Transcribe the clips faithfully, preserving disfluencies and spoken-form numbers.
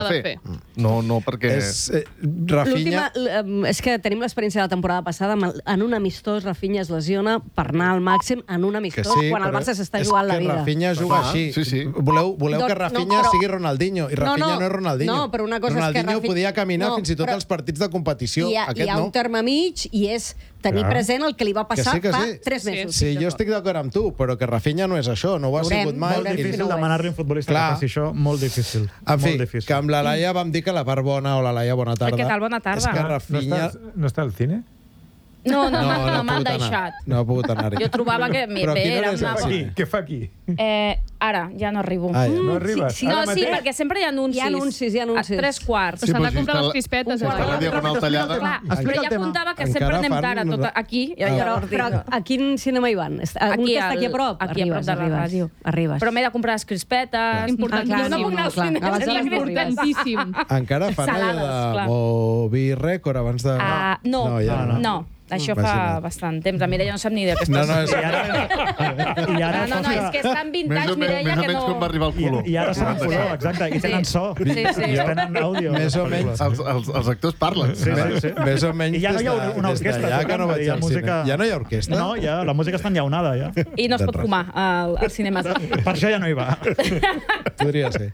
fer. No, no, perquè... És, eh, Rafinha... L'última, és que tenim l'experiència de la temporada passada, en un amistós Rafinha es lesiona per anar al màxim en un amistós sí, quan el Barça s'està jugant la vida. És que Rafinha juga ah, així. Sí, sí. Voleu, voleu que Rafinha no, però... sigui Ronaldinho, i Rafinha no, no, no és Ronaldinho. No, però una cosa Ronaldinho és que Rafinha... podia caminar no, fins i tot però... als partits de competició. Hi ha, Aquest hi ha no. un terme mig i és tenir Clar. present el que li va passar que sí, que fa sí. tres mesos. Sí, jo estic d'acord amb tu, però que Rafinha no és això, no ho ha Veurem, sigut mai. veurem. Molt difícil no demanar-li a un futbolista Clar. que faci això, molt difícil. En fi, molt difícil. que amb la Laia vam dir que la part bona, o la Laia, bona tarda. Què tal, bona tarda? És que Ah, Rafinha... no, està, no està al cine? No, no, No, m'ha- no ha no m'han pogut anar. deixat. No ha pogut anar-hi. Jo trobava que mi- Però bé, quina era hora és una... el Aquí, cine? què fa aquí? Eh, ara, ja no arribo. Ah, ja. No arribes? sí, No, Ara sí, mateix? perquè sempre hi ha anuncis. Hi ha anuncis, hi ha anuncis. A tres quarts. S'han de però comprar si les està- crispetes. Està la diagonal tallada. Clar, Explica però el ja tema. apuntava que Encara sempre anem fan tard a tot una- aquí. Ja, Ah, ja Però, ho dic, però no. a quin cinema hi van? Està- Un que està aquí a prop? Aquí a prop Arribes, de la arribes. ràdio. Arribes. Però m'he de comprar les crispetes. Important. Ah, clar, Jo no sí, puc anar no, al clar. cinema. Abans És de les importantíssim. Encara fan Salades, allò clar. de Moby Record abans de... Ah, no, no, ja no, no. no. Això fa Imagina't. bastant temps. La Mireia no sap ni de què No, estàs. no, és... I ara, i ara, No, no, no, és que és tan Més vintage, o menys, Mireia, més o que menys com va no... arribar el I, color. i ara són en color, exacte, i tenen so. Sí, sí. I tenen àudio. Més o menys. Els, els, els actors parlen. Sí, sí, sí. Més o menys I ja no hi ha des de- una des orquestra. d'allà que no tocant, vaig hi ha al música... cine. Ja no hi ha orquestra? No, ja, la música està enllaunada, ja. I no es pot Res. fumar al, al cinema. Per això ja no hi va. Podria ser.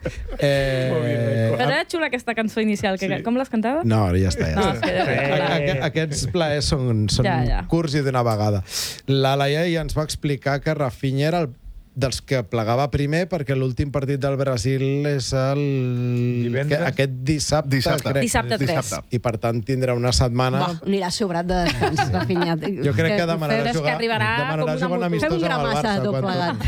Eh... Però era xula aquesta cançó inicial. Que, Com l'has cantada? No, ara ja està. Ja No, està. és que... A- a- Aquests plaers són, són Ja, ja. curts i d'una vegada. La Laia ja ens va explicar que Rafinha era el dels que plegava primer perquè l'últim partit del Brasil és el... Divendres? que- aquest dissabte, Dissabte. crec. Dissabte tres. Dissabte. I per tant tindrà una setmana... Va, anirà sobrat de descans, Rafinha. Jo crec que demanarà Fem- és que jugar, arribarà demanarà com una jugar un moto. amistós Fem un amb el gramassa Barça. de tot quan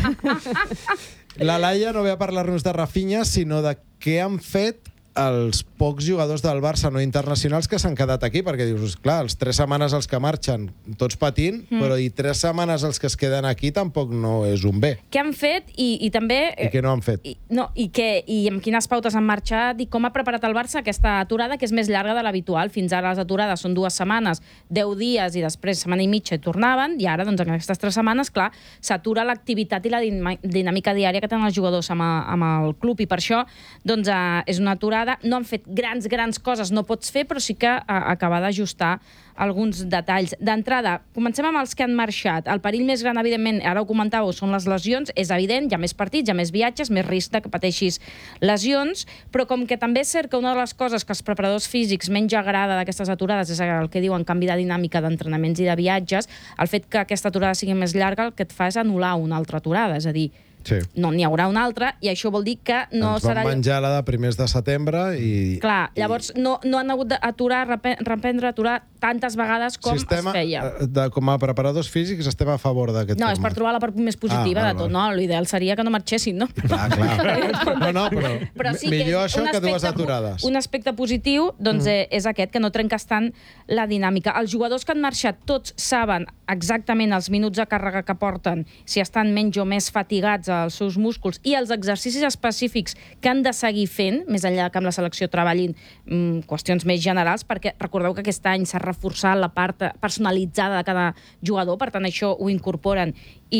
plegat. La Laia no ve a parlar-nos de Rafinha, sinó de què han fet els pocs jugadors del Barça no internacionals que s'han quedat aquí, perquè dius, clar, els tres setmanes els que marxen, tots patint, mm. però i tres setmanes els que es queden aquí tampoc no és un bé. Què han fet i, i també... I què no han fet? I, no, i, que, I amb quines pautes han marxat i com ha preparat el Barça aquesta aturada, que és més llarga de l'habitual. Fins ara les aturades són dues setmanes, deu dies i després setmana i mitja i tornaven, i ara, doncs, en aquestes tres setmanes, clar, s'atura l'activitat i la dinàmica diària que tenen els jugadors amb, amb el club, i per això, doncs, eh, és una aturada. No han fet grans, grans coses, no pots fer, però sí que eh, acabar d'ajustar alguns detalls. D'entrada, comencem amb els que han marxat. El perill més gran, evidentment, ara ho comentàveu, són les lesions. És evident, hi ha més partits, hi ha més viatges, més risc de que pateixis lesions, però com que també és cert que una de les coses que als preparadors físics menys agrada d'aquestes aturades és el que diuen canvi de dinàmica d'entrenaments i de viatges, el fet que aquesta aturada sigui més llarga el que et fa és anul·lar una altra aturada, és a dir, Sí. no n'hi haurà una altra, i això vol dir que no Ens serà... van menjar la de primers de setembre i... Clar, llavors no, no han hagut d'aturar, reprendre, aturar tantes vegades com Sistema, es feia. de, com a preparadors físics estem a favor d'aquest No, tema. és per trobar la part més positiva Ah, val, de tot, val. no? L'ideal seria que no marxessin, no? Clar, clar. No, no, però, Però sí que millor és això un que dues aspecte po- aturades. Un aspecte positiu doncs, mm. és aquest, que no trenques tant la dinàmica. Els jugadors que han marxat tots saben exactament els minuts de càrrega que porten, si estan menys o més fatigats als seus músculs, i els exercicis específics que han de seguir fent, més enllà que amb la selecció treballin mm, qüestions més generals, perquè recordeu que aquest any s'ha reforçat la part personalitzada de cada jugador, per tant això ho incorporen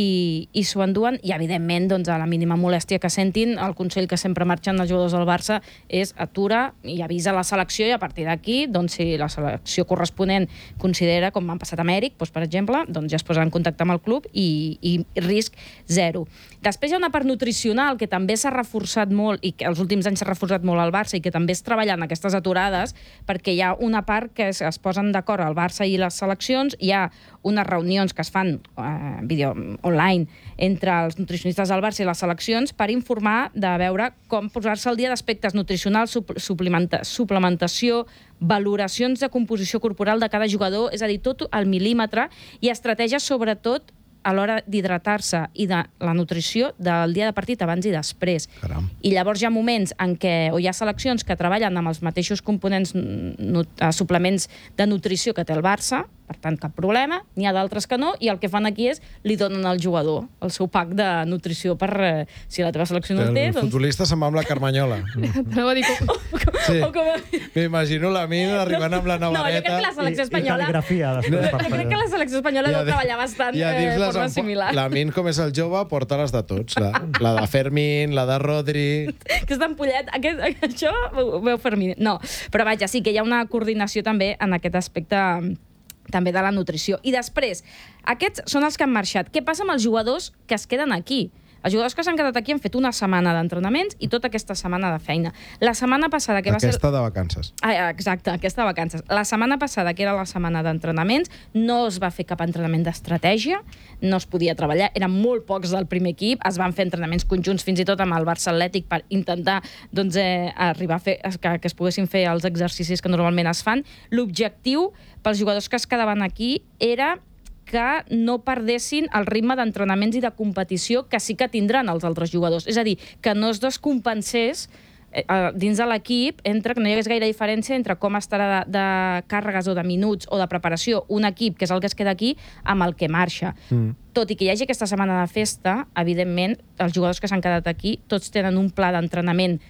i, i s'ho enduen, i evidentment doncs, a la mínima molèstia que sentin, el consell que sempre marxen els jugadors del Barça és atura i avisa la selecció, i a partir d'aquí, doncs, si la selecció corresponent considera, com m'han passat amb Eric, doncs, per exemple, doncs, ja es posaran en contacte amb el club i, i risc zero. Després hi ha una part nutricional que també s'ha reforçat molt, i que els últims anys s'ha reforçat molt al Barça, i que també es treballa en aquestes aturades, perquè hi ha una part que es, es posen d'acord el Barça i les seleccions, hi ha unes reunions que es fan eh, vídeo online entre els nutricionistes del Barça i les seleccions per informar de veure com posar-se al dia d'aspectes nutricionals, suplementa, suplementació, valoracions de composició corporal de cada jugador, és a dir, tot al mil·límetre, i estratègies sobretot a l'hora d'hidratar-se i de la nutrició del dia de partit abans i després. Caram. I llavors hi ha moments en què o hi ha seleccions que treballen amb els mateixos components, suplements de nutrició que té el Barça, per tant, cap problema. N'hi ha d'altres que no, i el que fan aquí és li donen al jugador el seu pack de nutrició per, eh, si la teva selecció no el té, El doncs... futbolista se'n va amb la Carmanyola. Anava a dir com... Sí. O com... M'imagino la mina arribant amb la No, jo crec que navareta. la selecció I, i espanyola... cal·ligrafia, després, per Jo crec que fer. la selecció espanyola I a deu di- treballar bastant i a eh, dins les forma empo- similar. La Min, com és el jove, porta les de tots. La, la de Fermín, la de Rodri... Aquesta ampollet, aquest, això ho veu Fermín. No, però vaja, sí que hi ha una coordinació també en aquest aspecte també de la nutrició. I després, aquests són els que han marxat. Què passa amb els jugadors que es queden aquí? Els jugadors que s'han quedat aquí han fet una setmana d'entrenaments i tota aquesta setmana de feina. La setmana passada, que va ser... Aquesta de vacances. Ah, exacte, aquesta de vacances. La setmana passada, que era la setmana d'entrenaments, no es va fer cap entrenament d'estratègia, no es podia treballar, eren molt pocs del primer equip, es van fer entrenaments conjunts fins i tot amb el Barça Atlètic per intentar doncs, eh, arribar a fer que, que es poguessin fer els exercicis que normalment es fan. L'objectiu pels jugadors que es quedaven aquí era que no perdessin el ritme d'entrenaments i de competició que sí que tindran els altres jugadors. És a dir, que no es descompensés eh, dins de l'equip, entre que no hi hagués gaire diferència entre com estarà de, de càrregues o de minuts o de preparació un equip, que és el que es queda aquí, amb el que marxa. Mm. Tot i que hi hagi aquesta setmana de festa, evidentment, els jugadors que s'han quedat aquí tots tenen un pla d'entrenament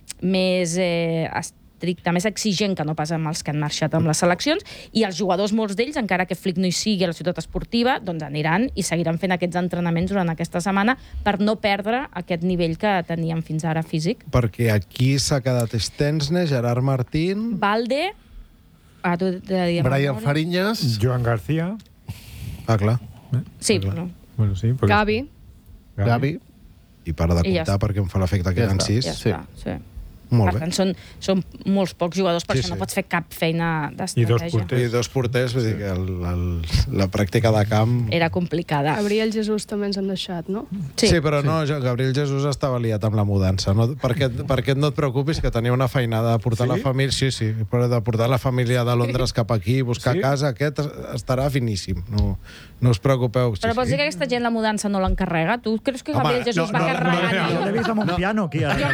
més eh, estricte, més exigent que no pas amb els que han marxat amb les seleccions, i els jugadors, molts d'ells, encara que Flick no hi sigui a la ciutat esportiva, doncs aniran i seguiran fent aquests entrenaments durant aquesta setmana per no perdre aquest nivell que teníem fins ara físic. Perquè aquí s'ha quedat Stensne, Gerard Martín... Valde, ah, tu t'he de dir... Brian Fariñas. Joan García. Ah, clar. Sí, clar. però... Bueno, sí, perquè... Gavi. Gavi. I para de I ja comptar està. perquè em fa l'efecte que Ja eren està. sis. Ja Sí. està, sí. Molt Per bé. tant, són, són molts pocs jugadors, per Sí, això no sí. pots fer cap feina I d'estratègia. dos porters. I dos porters, vull dir que el, el, la pràctica de camp... Era complicada. Gabriel Jesús també ens han deixat, no? Sí, sí però sí. no, jo- Gabriel Jesús estava liat amb la mudança. No? Perquè, perquè no et preocupis, que tenia una feinada de portar Sí? la família... Sí, sí, però de portar la família de Londres cap aquí, buscar Sí? casa, aquest estarà finíssim. No, no us preocupeu. Sí, Però vols sí. dir que aquesta gent la mudança no l'encarrega? Tu creus que Home, Gabriel Jesús no, va no, carregar? no, Jo l'he vist amb un piano aquí. Ara.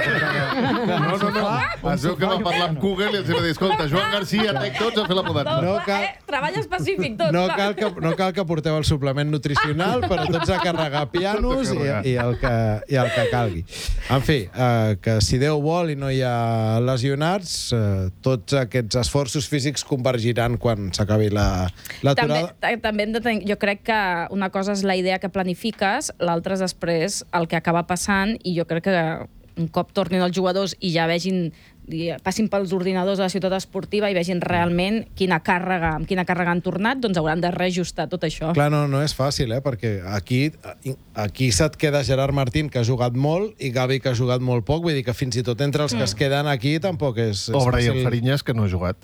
No, no, no. Es veu que va parlar amb Google i els va dir, escolta, Joan García, tec tots a fer la mudança. No cal- eh? Treball específic, tot. No clar. cal, que, no cal que porteu el suplement nutricional, però tots a carregar pianos i, i, el que, i el que calgui. En fi, eh, que si Déu vol i no hi ha lesionats, eh, tots aquests esforços físics convergiran quan s'acabi la, la També, aturada. ta- també hem de tenir, jo crec que una cosa és la idea que planifiques, l'altra és després el que acaba passant, i jo crec que un cop tornin els jugadors i ja vegin, i passin pels ordinadors de la ciutat esportiva i vegin realment quina càrrega, amb quina càrrega han tornat, doncs hauran de reajustar tot això. Clar, no, no és fàcil, eh? Perquè aquí, aquí se't queda Gerard Martín, que ha jugat molt, i Gavi, que ha jugat molt poc. Vull dir que fins i tot entre els que es queden aquí tampoc és, és O Brian fàcil. Fariñas, que no ha jugat.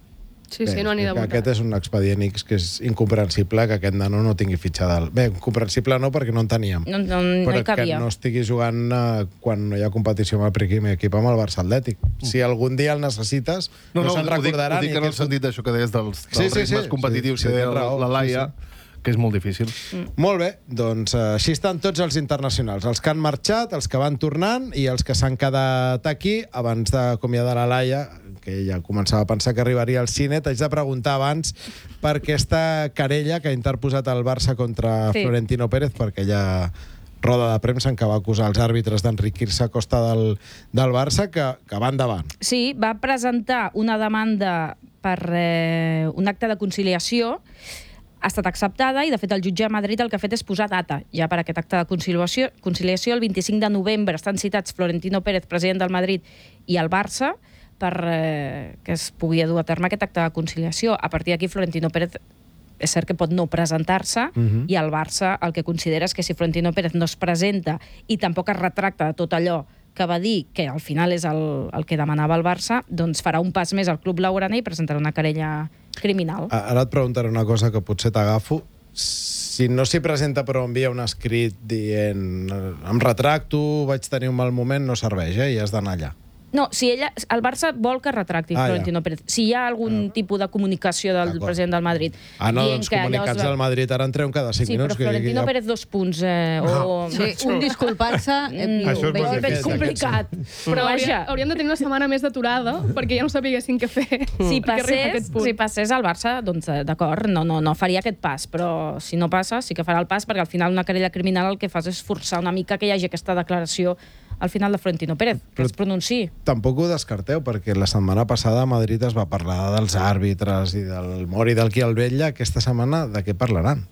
Sí, sí, no n'hi de Aquest és un expedient X que és incomprensible que aquest nano no tingui fitxada. Al... Bé, incomprensible no, perquè no en teníem. No, no, no Però hi cabia. que no estigui jugant uh, quan no hi ha competició amb el primer equip amb el Barça Atlètic. Si algun dia el necessites, no, no se'n ho dic, recordaran. ho dic i en el aquest- sentit d'això que deies dels, dels Sí, sí, ritmes sí. competitius Sí, sí, que deia tens raó, la Laia, sí, que és molt difícil. Molt bé, doncs uh, així estan tots els internacionals. Els que han marxat, els que van tornant i els que s'han quedat aquí. Abans d'acomiadar la Laia, que ella començava a pensar que arribaria al cine, t'haig de preguntar abans per aquesta querella que ha interposat el Barça contra Sí. Florentino Pérez, perquè ella roda de premsa en què va acusar els àrbitres d'enriquir-se a costa del, del Barça, que, que va endavant. Sí, va presentar una demanda per eh, un acte de conciliació, ha estat acceptada i, de fet, el jutge de Madrid el que ha fet és posar data ja per aquest acte de conciliació. conciliació. El vint-i-cinc de novembre estan citats Florentino Pérez, president del Madrid, i el Barça, per eh, que es pugui dur a terme aquest acte de conciliació. A partir d'aquí, Florentino Pérez és cert que pot no presentar-se, Mhm. i el Barça el que considera és que si Florentino Pérez no es presenta i tampoc es retracta de tot allò que va dir, que al final és el, el que demanava el Barça, doncs farà un pas més al club blaugrana i presentarà una querella criminal. A- Ara et preguntaré una cosa que potser t'agafo. Si no s'hi presenta però envia un escrit dient eh, em retracto, vaig tenir un mal moment, no serveix, eh? I has d'anar allà. No, si ella, el Barça vol que retracti Ah, Florentino ja. Pérez. Si hi ha algun tipus de comunicació del D'acord. president del Madrid... Ah, no, dient doncs que allò es comunicats va- del Madrid ara en treuen cada cinc Sí, minuts. però que- Florentino que- Pérez dos punts, eh, o... Sí, un disculpar-se... eh, Mm, Això és veig- molt és ben aquest, complicat. Però Però hauria, vaja, hauríem de tenir una setmana més d'aturada perquè ja no sapiguessin què fer. si perquè arriba a passés, aquest punt. si passés al Barça, doncs eh, d'acord, no, no, no faria aquest pas, però si no passa, sí que farà el pas, perquè al final una querella criminal el que fas és forçar una mica que hi hagi aquesta declaració al final de Florentino Pérez, que Però- es pronunciï. Tampoc ho descarteu, perquè la setmana passada a Madrid es va parlar dels àrbitres i del Mori del Quialbella. Aquesta setmana de què parlaran?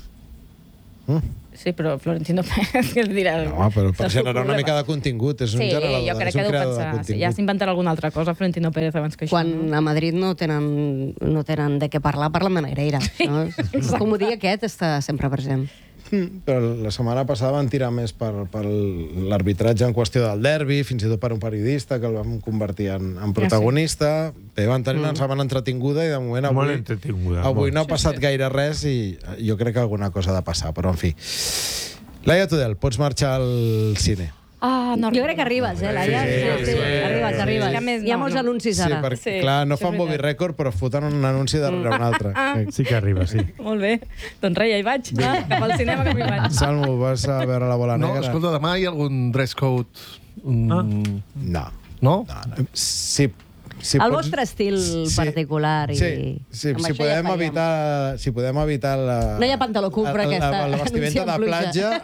Mm? Sí, però Florentino Pérez, què dirà? No, però per El seu generar una problema. mica de contingut. És un Sí, generador, jo crec és que un deu creador de pensar. Sí, contingut. ja s'inventarà alguna altra cosa, Florentino Pérez, abans que això. Quan no? a Madrid no tenen, no tenen de què parlar, parlen de Negreira. No? El comodí aquest està sempre present. Mm, però la setmana passada van tirar més per, per l'arbitratge en qüestió del derbi, fins i tot per un periodista que el vam convertir en, en protagonista. Bé, van tenir una setmana entretinguda i de moment avui, Molt entretinguda, avui molt. no ha passat gaire res i jo crec que alguna cosa ha de passar, però en fi. Laia Tudel, pots marxar al cine. Ah, no Jo crec que arribes, eh, Laia? Sí, Sí, sí, sí, arribes, sí. arribes. Hi ha més- Hi ha no, molts no. anuncis Sí, ara. perquè, Sí, clar, no és fan Bobby veritat. Record, però foten un anunci darrere un altre. Sí que arriba, sí. Molt bé. Doncs res, ja hi vaig. Ah, cap al cinema que m'hi vaig. Salmo, vas a veure la bola No, negra? escolta, demà hi ha algun dress code... Mm, Ah. No. No? no. Si, si El pots- vostre estil Sí. particular. I... Sí, sí, amb si això podem ja fallem. evitar, si podem evitar la, No hi ha pantaló cupra, la, aquesta, la, la vestimenta de anuncia platja. en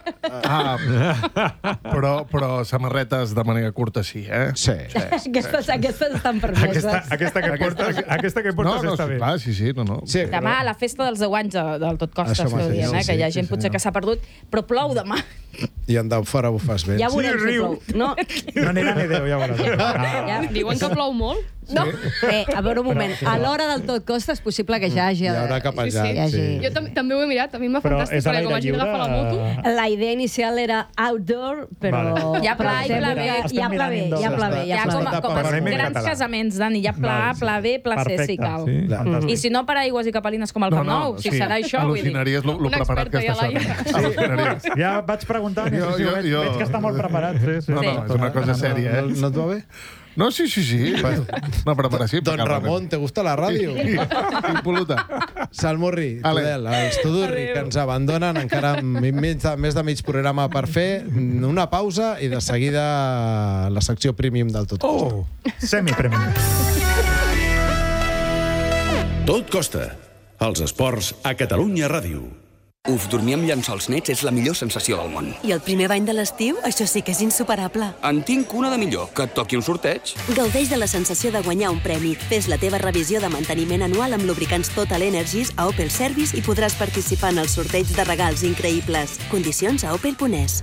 Ah, però, però samarretes de màniga curta sí, eh? Sí. Aquestes, aquestes estan permeses. Aquesta, aquesta que portes, aquesta que portes no, no, està sí, bé. clar, sí, sí, no, no. Sí, Demà, a la festa dels deu anys de- del Tot Costa, Això esteu mateix, dient, eh? sí, que hi ha sí, gent sí, potser senyor. que s'ha perdut, però plou demà. I en de fora ho fas bé. Ja veurem Sí, si riu. plou. No, No anirà ni Déu, ja veuràs. Ah. ja. Diuen que plou molt. No. Bé, a veure un moment. A l'hora del Tot Costa és possible que ja hagi... Hi haurà capejat, Sí, sí. Hi hagi... Jo tam també ho he mirat, a mi m'ha Però fantàstic, és a perquè com l'aire hagi lliure... d'agafar la moto... La idea inicial era outdoor, però... Vale. Ja pla i però pla sembla bé. que Estem Ja pla mirant bé, indoors. ja pla bé, Ja, ja com, pla bé. com Parlem els en grans català. casaments, Dani, ja pla, Val, sí. pla bé, pla C, si cal. Sí, Clar. fantàstic. I si no, paraigües i capelines com el Camp Nou, si serà això, vull dir. Al·lucinaries lo, lo Una preparat que experta, està ja, això. Laia. Al·lucinaries. Ja vaig preguntant, Jo- jo, jo, jo- veig, jo- veig que està molt preparat. Sí, sí. No, no, és una cosa sèria, No, eh? no et va bé? No, sí, sí, sí. Una preparació Don impecable. Ramon, ¿te gusta la ràdio? Impoluta. Salmorri, Ale. Tudel, els Tudurri, que ens abandonen encara amb mig, més de mig programa per fer una pausa i de seguida la secció premium del Tot Costa. Oh, semi-premium. Tot costa. Els esports a Catalunya Ràdio. Uf, dormir amb llençols nets és la millor sensació del món. I el primer bany de l'estiu, això sí que és insuperable. En tinc una de millor, que et toqui un sorteig. Gaudeix de la sensació de guanyar un premi. Fes la teva revisió de manteniment anual amb lubricants Total Energies a Opel Service i podràs participar en el sorteig de regals increïbles. Condicions a opel punt es.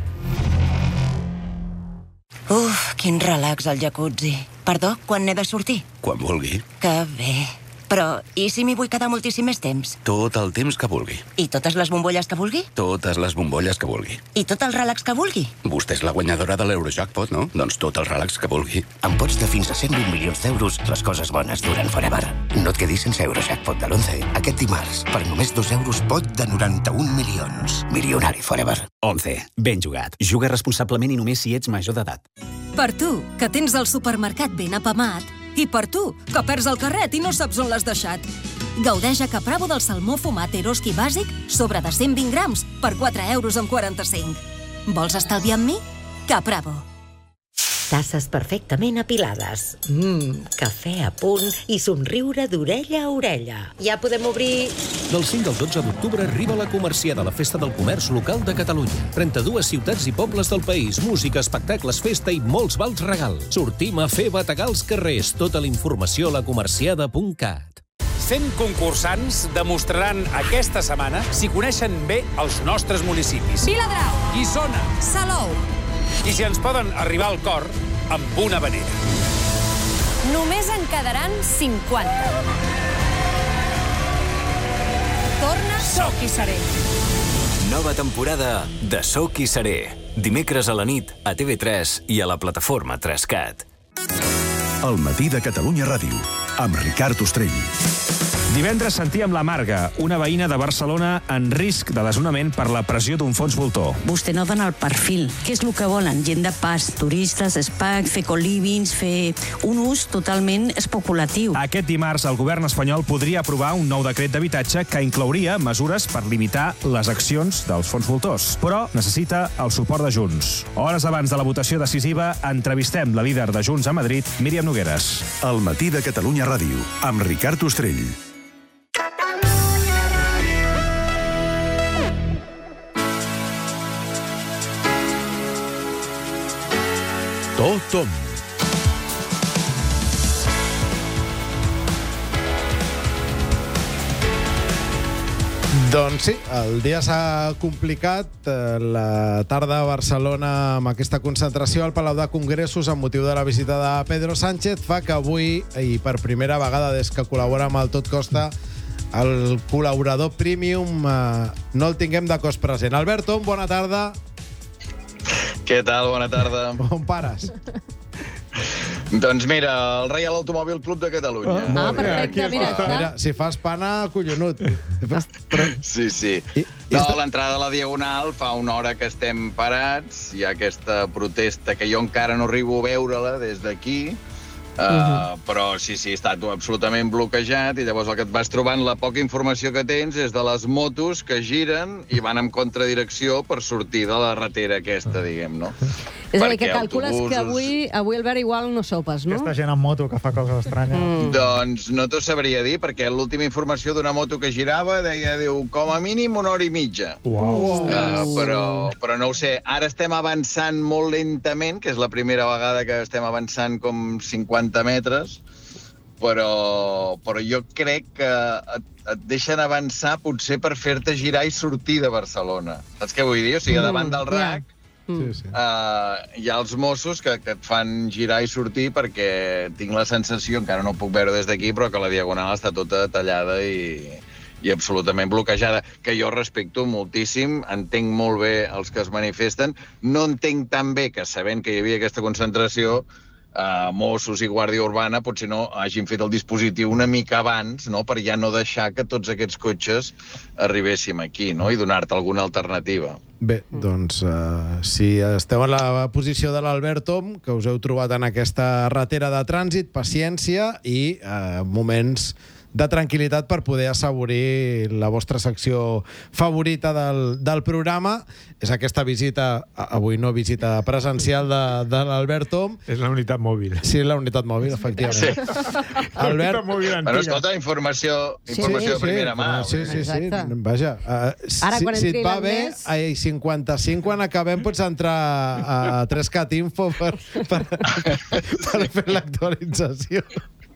Uf, quin relax al jacuzzi. Perdó, quan n'he de sortir? Quan vulgui. Que bé. Però, i si m'hi vull quedar moltíssim més temps? Tot el temps que vulgui. I totes les bombolles que vulgui? Totes les bombolles que vulgui. I tot el relax que vulgui? Vostè és la guanyadora de l'Eurojackpot, no? Doncs tot el relax que vulgui. Amb pots de fins a cent vint milions d'euros, les coses bones duren forever. No et quedis sense Eurojackpot de l'onze. Aquest dimarts, per només dos euros, pot de noranta-un milions. Milionari forever. once. Ben jugat. Juga responsablement i només si ets major d'edat. Per tu, que tens el supermercat ben apamat, i per tu, que perds el carret i no saps on l'has deixat. Gaudeix a Capravo del salmó fumat Eroski bàsic sobre de cent vint grams per quatre euros amb quaranta-cinc. Vols estalviar amb mi? Capravo. Tasses perfectament apilades. Mmm, cafè a punt i somriure d'orella a orella. Ja podem obrir... Del cinc al dotze d'octubre arriba la Comerciada, la festa del comerç local de Catalunya. trenta-dues ciutats i pobles del país, música, espectacles, festa i molts vals regal. Sortim a fer bategar als carrers. Tota la informació a la comerciada punt cat. cent concursants demostraran aquesta setmana si coneixen bé els nostres municipis. Viladrau, Guissona, Salou. i si ens poden arribar al cor amb una vanera. Només en quedaran cinquanta. Torna Soc i Seré. Nova temporada de Soc i Seré. Dimecres a la nit a T V tres i a la plataforma trescat. El matí de Catalunya Ràdio, amb Ricard Ostrell. Divendres sentíem la Marga, una veïna de Barcelona en risc de desnonament per la pressió d'un fons voltor. Vostè no dona el perfil. Què és el que volen? Gent de pas, turistes, spa, fer colivings, fer un ús totalment especulatiu. Aquest dimarts el govern espanyol podria aprovar un nou decret d'habitatge que inclouria mesures per limitar les accions dels fons voltors. Però necessita el suport de Junts. Hores abans de la votació decisiva, entrevistem la líder de Junts a Madrid, Míriam Nogueres. El matí de Catalunya Ràdio, amb Ricard Ostrell. Tothom. Doncs sí, el dia s'ha complicat. La tarda a Barcelona amb aquesta concentració al Palau de Congressos amb motiu de la visita de Pedro Sánchez fa que avui, i per primera vegada des que col·labora amb el Tot Costa, el col·laborador Premium eh, no el tinguem de cos present. Albert Tom, bona tarda. Què tal? Bona tarda. On pares? Doncs mira, el Reial Automòbil Club de Catalunya. Oh, ah, perfecte, mira, mira, si fas pana, collonut. Però... Sí, sí. I, no, a l'entrada de la Diagonal fa una hora que estem parats, hi ha aquesta protesta que jo encara no arribo a veure-la des d'aquí, Uh, uh-huh. Però sí, sí, està absolutament bloquejat i llavors el que et vas trobant, la poca informació que tens és de les motos que giren i van en contradirecció per sortir de la ratera aquesta, diguem, no? És a dir, que calcules autobusos... que avui, avui Albert, igual no sopes, no? Aquesta gent en moto que fa coses estranyes. Mm. Doncs no t'ho sabria dir, perquè l'última informació d'una moto que girava deia, diu, com a mínim una hora i mitja. Uau. Uh, però, però no ho sé. Ara estem avançant molt lentament, que és la primera vegada que estem avançant com cinquanta metres, però, però jo crec que et, et deixen avançar potser per fer-te girar i sortir de Barcelona. Saps què vull dir? O sigui, davant del R A C, Mm. Sí, sí. Uh, hi ha els Mossos que, que et fan girar i sortir perquè tinc la sensació, encara no ho puc veure des d'aquí, però que la Diagonal està tota tallada i, i absolutament bloquejada, que jo respecto moltíssim, entenc molt bé els que es manifesten, no entenc tan bé que sabent que hi havia aquesta concentració, Uh, Mossos i Guàrdia Urbana potser no hagin fet el dispositiu una mica abans, no?, per ja no deixar que tots aquests cotxes arribéssim aquí, no?, i donar-te alguna alternativa. Bé, doncs, uh, si esteu en la posició de l'Albert Tom, que us heu trobat en aquesta ratera de trànsit, paciència i uh, moments de tranquil·litat per poder assaborir la vostra secció favorita del, del programa. És aquesta visita, avui no visita presencial de, de l'Albert Tom. És la unitat mòbil. Sí, la unitat mòbil, efectivament. Sí. Albert... Bueno, escolta, informació, informació sí, de primera sí, mà. Sí, sí, sí. Exacte. Vaja, uh, Ara, si, quan si et va bé, a cinquanta-cinc, quan acabem, pots entrar a tres cat info per, per, per fer l'actualització.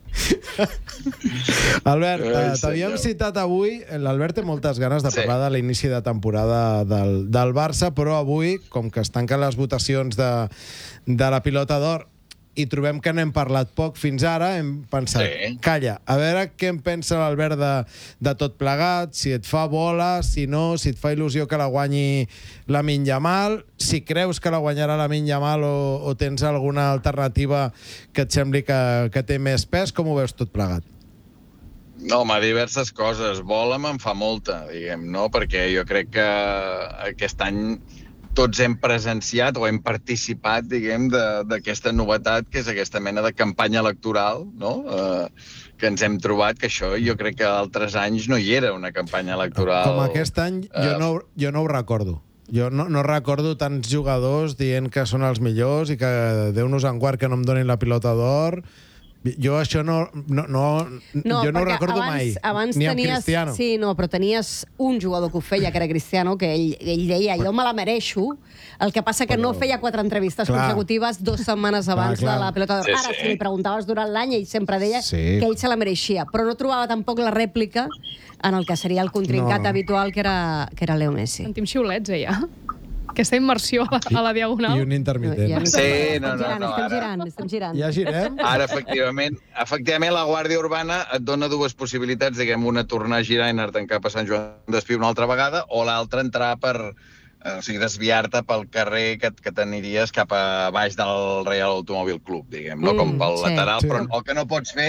Albert, eh, t'havíem citat avui. L'Albert té moltes ganes de parlar sí. de l'inici de temporada del, del Barça, però avui, com que es tanquen les votacions de, de la Pilota d'Or i trobem que n'hem parlat poc fins ara, hem pensat, sí. calla, a veure què en pensa l'Albert de, de tot plegat, si et fa bola, si no, si et fa il·lusió que la guanyi Lamine Yamal, si creus que la guanyarà Lamine Yamal o, o tens alguna alternativa que et sembli que, que té més pes, com ho veus tot plegat? No, home, diverses coses. Bola me'n fa molta, diguem, no? Perquè jo crec que aquest any tots hem presenciat o hem participat, diguem, d'aquesta novetat, que és aquesta mena de campanya electoral, no?, uh, que ens hem trobat, que això jo crec que altres anys no hi era, una campanya electoral. Com aquest any, jo no, jo no ho recordo. Jo no, no recordo tants jugadors dient que són els millors i que Déu-nos en guard que no em donin la Pilota d'Or. Jo això no, no, no, no jo no ho recordo abans, mai, abans ni amb tenies, Cristiano. Sí, no, però tenies un jugador que ho feia, que era Cristiano, que ell, ell deia, jo me la mereixo, el que passa que però... no feia quatre entrevistes clar. consecutives dues setmanes abans clar, clar. de la Pilota d'Or. Sí, Ara, sí. si li preguntaves durant l'any, ell sempre deia sí. que ell se la mereixia, però no trobava tampoc la rèplica en el que seria el contrincat no. habitual, que era, que era Leo Messi. Sentim xiulets, eh, ja? Aquesta immersió a la, a la Diagonal. I un intermitent. No, ja sí, no, no, no. Estem girant, estem girant. Ja girem? Ara, efectivament, efectivament, la Guàrdia Urbana et dona dues possibilitats, diguem, una tornar a girar i anar-te'n cap a Sant Joan d'Espí una altra vegada, o l'altra entrar per, eh, o sigui, desviar-te pel carrer que, que t'aniries cap a baix del Reial Automòbil Club, diguem, no? Com pel sí. lateral, Sí. però el que no pots fer,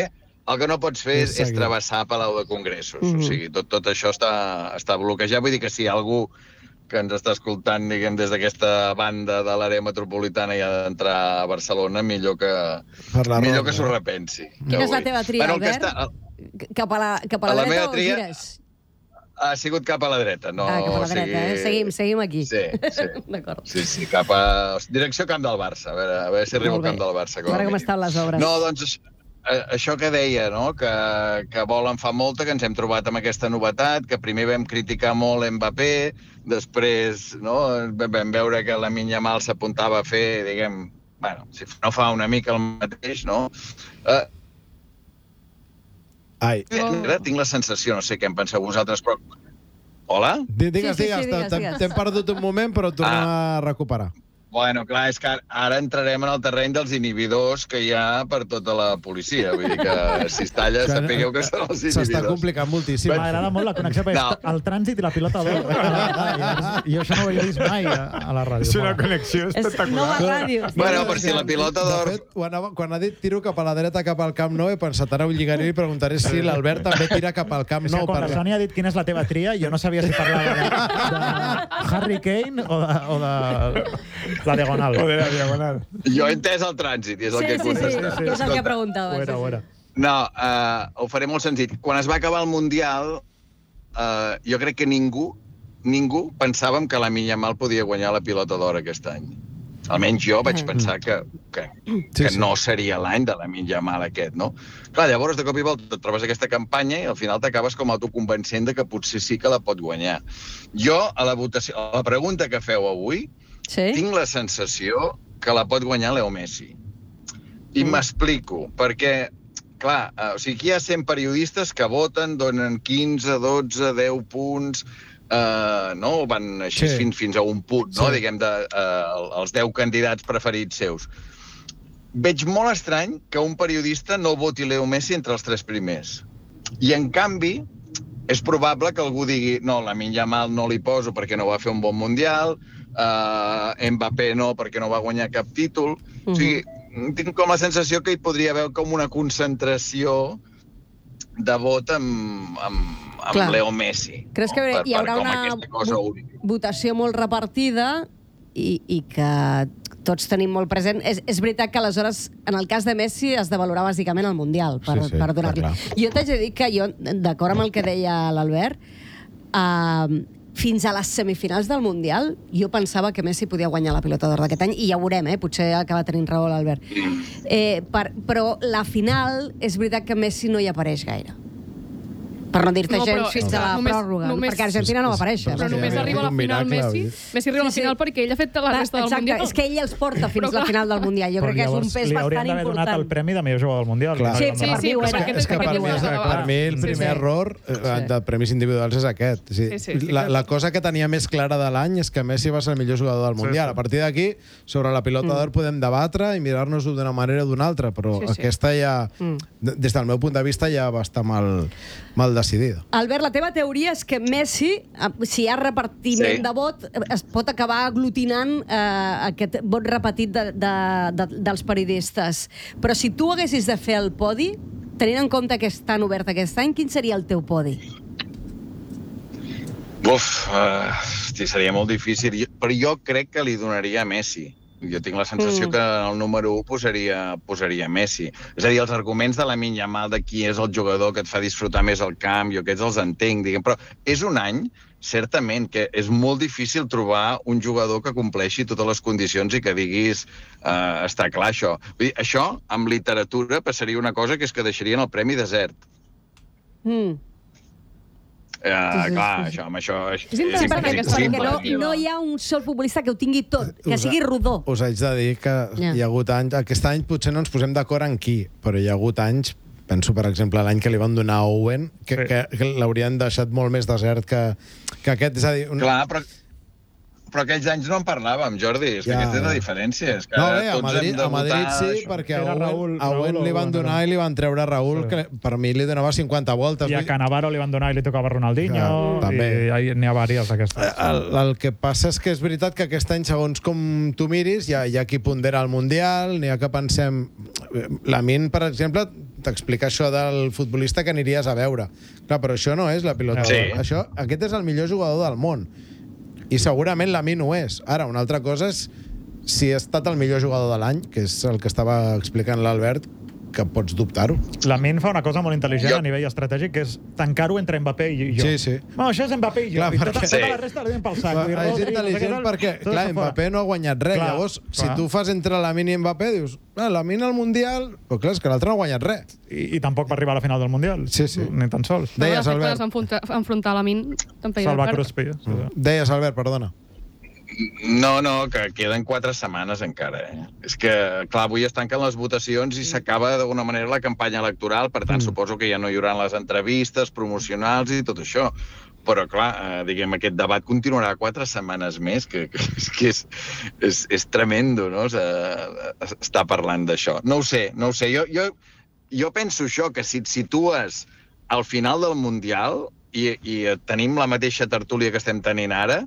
el que no pots fer és, és travessar Palau de Congressos. Mm-hmm. O sigui, tot, tot això està, està bloquejat. Vull dir que si hi ha algú que ens està escoltant, diguem, des d'aquesta banda de l'àrea metropolitana i ha d'entrar a Barcelona, millor que, millor que s'ho repensi. Quina és la teva tria, bueno, Albert? Està... Cap a la, cap a la, a la dreta o tria... gires? Ha sigut cap a la dreta. No, ah, cap a la dreta, o sigui... eh? Seguim, seguim aquí. Sí, sí. D'acord. Sí, sí, cap a... Direcció Camp del Barça. A veure, a veure si arriba al Camp del Barça. Com a veure com estan les obres. No, doncs... Això que deia, no? que, que volen fa molta, que ens hem trobat amb aquesta novetat, que primer vam criticar molt Mbappé, després no? vam veure que la Yamal s'apuntava a fer, diguem, bueno, si no fa una mica el mateix, no? Uh, Ai. Ara tinc la sensació, no sé què en penseu vosaltres, però... Hola? Digues, sí, sí, digues, sí, digues, digues. T'hem perdut un moment, però tornem ah. a recuperar. Bueno, clar, és que ara entrarem en el terreny dels inhibidors que hi ha per tota la policia. Vull dir que si es talla, sapigueu que són els inhibidors. S'està complicant moltíssim. M'agrada molt la connexió, perquè no. el trànsit i la pilota d'or. Jo això no ho havia vist mai a la ràdio. És una connexió espectacular. Nova ràdio. Bueno, per si la pilota d'or... Quan ha dit tiro cap a la dreta, cap al Camp Nou, he pensat, ara ho lligaré i preguntaré si l'Albert també tira cap al Camp Nou. Quan la Sònia ha dit quina és la teva tria, jo no sabia si parlava de Harry Kane o de... La diagonal. O de la diagonal. Jo he entès el trànsit i és el sí, que he contestat. Sí, sí, sí, és el que preguntava. Ho era, ho era. No, uh, ho faré molt senzill. Quan es va acabar el Mundial, uh, jo crec que ningú, ningú pensàvem que la Yamal podia guanyar la pilota d'or aquest any. Almenys jo vaig pensar que, que, que no seria l'any de la Yamal aquest, no? Clar, llavors, de cop i volta, et trobes aquesta campanya i al final t'acabes com autoconvencent de que potser sí que la pot guanyar. Jo, a la votació, a la pregunta que feu avui, sí? tinc la sensació que la pot guanyar Leo Messi. I mm. m'explico, perquè, clar, o sigui, aquí hi ha cent periodistes que voten, donen quinze, dotze, deu punts, Uh, no? Van així sí. fins, fins a un punt, no? sí. diguem, de, uh, els deu candidats preferits seus. Veig molt estrany que un periodista no voti Leo Messi entre els tres primers. I, en canvi, és probable que algú digui no, la Yamal no li poso perquè no va fer un bon Mundial, uh, Mbappé no perquè no va guanyar cap títol. Uh-huh. O sigui, tinc com la sensació que hi podria haver com una concentració de vot amb, amb, amb Leo Messi. Creus que per, hi haurà una votació molt repartida i, i que tots tenim molt present? És, és veritat que aleshores, en el cas de Messi, has de valorar bàsicament el Mundial per, sí, sí, per donar-li. Jo t'haig de dir que jo, d'acord amb el que deia l'Albert, uh, fins a les semifinals del Mundial, jo pensava que Messi podia guanyar la pilota d'or d'aquest any, i ja ho veurem, eh? Potser acaba tenint raó l'Albert. Eh, per, però la final, és veritat que Messi no hi apareix gaire. Per no dir-te no, gens fins a la només, pròrroga, només, perquè Argentina no va aparèixer. Però només arriba a la final Messi. Messi arriba a la final perquè ell ha fet la resta del Mundial. És que ell els porta fins a la final del Mundial. Jo crec que és un pes bastant important. Li haurien d'haver donat el premi de millor jugador del Mundial. Sí, sí, sí, és que per mi el primer error de premis individuals és aquest. La cosa que tenia més clara de l'any és que Messi va ser el millor jugador del Mundial. A partir d'aquí, sobre la pilota d'or podem debatre i mirar-nos-ho d'una manera o d'una altra, però aquesta ja, des del meu punt de vista, ja va estar mal decidida. Albert, la teva teoria és que Messi, si hi ha repartiment sí. de vot, es pot acabar aglutinant eh, aquest vot repetit de, de, de, dels periodistes. Però si tu haguessis de fer el podi, tenint en compte que és tan obert aquest any, quin seria el teu podi? Uf, uh, hosti, seria molt difícil. Però jo crec que li donaria a Messi. Jo tinc la sensació mm. que el número u posaria, posaria Messi. És a dir, els arguments de la Yamal de qui és el jugador que et fa disfrutar més el camp, jo aquests els entenc, diguem, però és un any, certament, que és molt difícil trobar un jugador que compleixi totes les condicions i que diguis uh, està clar això. Vull dir, això, amb literatura, passaria una cosa que és que deixarien el premi desert. Mm. Uh, sí, sí, clar, sí, sí. això, amb això... És, és important és perquè no, no hi ha un sol futbolista que ho tingui tot, que us, sigui rodó. Us haig de dir que yeah. hi ha hagut anys... Aquest any potser no ens posem d'acord en qui, però hi ha hagut anys, penso, per exemple, l'any que li van donar a Owen, que, sí. que, que l'haurien deixat molt més desert que, que aquest. És a dir, un... Clar, però... Però aquells anys no en parlàvem, Jordi. És que ja, aquesta és la diferència. És que no, bé, a Madrid, a Madrid sí, perquè a Owen, Raúl, a Owen Raúl li van donar i li van treure a Raúl, sí. que per mi li donava cinquanta voltes. I a Cannavaro li van donar i li tocava Ronaldinho. Clar, i n'hi ha diverses d'aquestes. El, el que passa és que és veritat que aquest any, segons com tu miris, hi ha, hi ha qui pondera el Mundial, n'hi ha que pensem... Lamin, per exemple, t'explica això del futbolista que aniries a veure. Clar, però això no és la pilota. Sí. Això, aquest és el millor jugador del món. I segurament Lamine ho és. Ara, una altra cosa és si ha estat el millor jugador de l'any, que és el que estava explicant l'Albert, que pots dubtar-ho. Lamine fa una cosa molt intel·ligent jo... a nivell estratègic, que és tancar-ho entre Mbappé i jo. Sí, sí. No, això és Mbappé i jo. Clar, I tota, perquè... tota la resta la donem pel sac. Clar, és intel·ligent perquè, clar, Mbappé no ha guanyat res. Clar, Llavors, clar. si tu fas entre Lamine i Mbappé, dius, ah, Lamine al Mundial... Però clar, és que l'altre no ha guanyat res. I, I tampoc va arribar a la final del Mundial. Sí, sí. Ni tan sols. Deies, Albert. Quan es va enfrontar a Lamine... Salva Crosby. Sí. Deies, Albert, perdona. No, no, que queden quatre setmanes encara. Eh? És que, clar, avui es tanquen les votacions i s'acaba d'alguna manera la campanya electoral, per tant, mm. suposo que ja no hi haurà les entrevistes promocionals i tot això. Però, clar, eh, diguem, aquest debat continuarà quatre setmanes més, que, que, que és, és, és tremendo, no?, estar parlant d'això. No ho sé, no ho sé. Jo, jo, jo penso això, que si et situes al final del Mundial i, i tenim la mateixa tertúlia que estem tenint ara,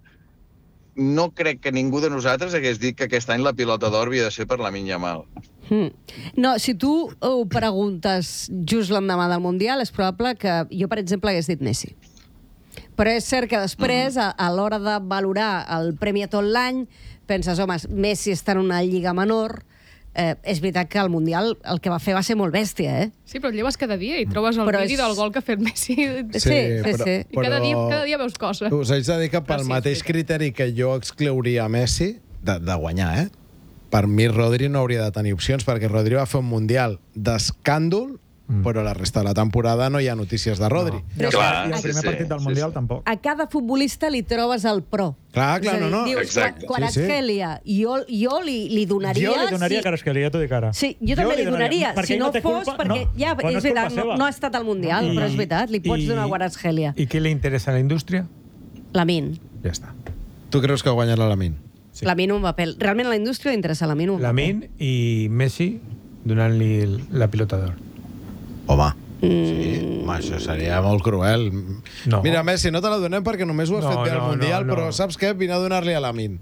no crec que ningú de nosaltres hagués dit que aquest any la pilota d'or havia de ser per Lamine Yamal. Mm. No, si tu ho preguntes just l'endemà del Mundial, és probable que jo, per exemple, hagués dit Messi. Però és cert que després, a, a l'hora de valorar el premi a tot l'any, penses, home, Messi està en una lliga menor. Eh, és veritat que el Mundial el que va fer va ser molt bèstia, eh? Sí, però et lleves cada dia i trobes el però vídeo és... del gol que ha fet Messi. Sí, sí, però, sí. I cada, dia, cada dia veus coses. Us haig de dir que pel mateix criteri que jo exclouria Messi, de, de guanyar, eh? Per mi Rodri no hauria de tenir opcions, perquè Rodri va fer un Mundial d'escàndol, mm. però la resta de la temporada no hi ha notícies de Rodri. No. Clar, I el primer sí, partit del sí, Mundial sí. tampoc. A cada futbolista li trobes el pro. Clar, clar, no, no. Dius, Exacte. Quan sí, sí. Kvaratskhelia, jo, jo li, li donaria... Jo li donaria sí. Kvaratskhelia, t'ho dic ara. Sí, jo, jo també li donaria. donaria. Si no, no fos, culpa, perquè no. ja, és, és veritat, no, no ha estat al Mundial, I, però és veritat, li pots i, donar Kvaratskhelia. I què li interessa a la indústria? Lamine. Ja està. Tu creus que guanyarà Lamine? Sí. Lamine un paper. Realment a la indústria li interessa Lamine un paper. Lamine i Messi donant-li la pilota d'or. Home, mm. sí, home, això seria molt cruel. No. Mira, Messi, no te la donem perquè només ho has no, fet bé al no, Mundial, no, no. però saps què? Vine a donar-li a Lamine.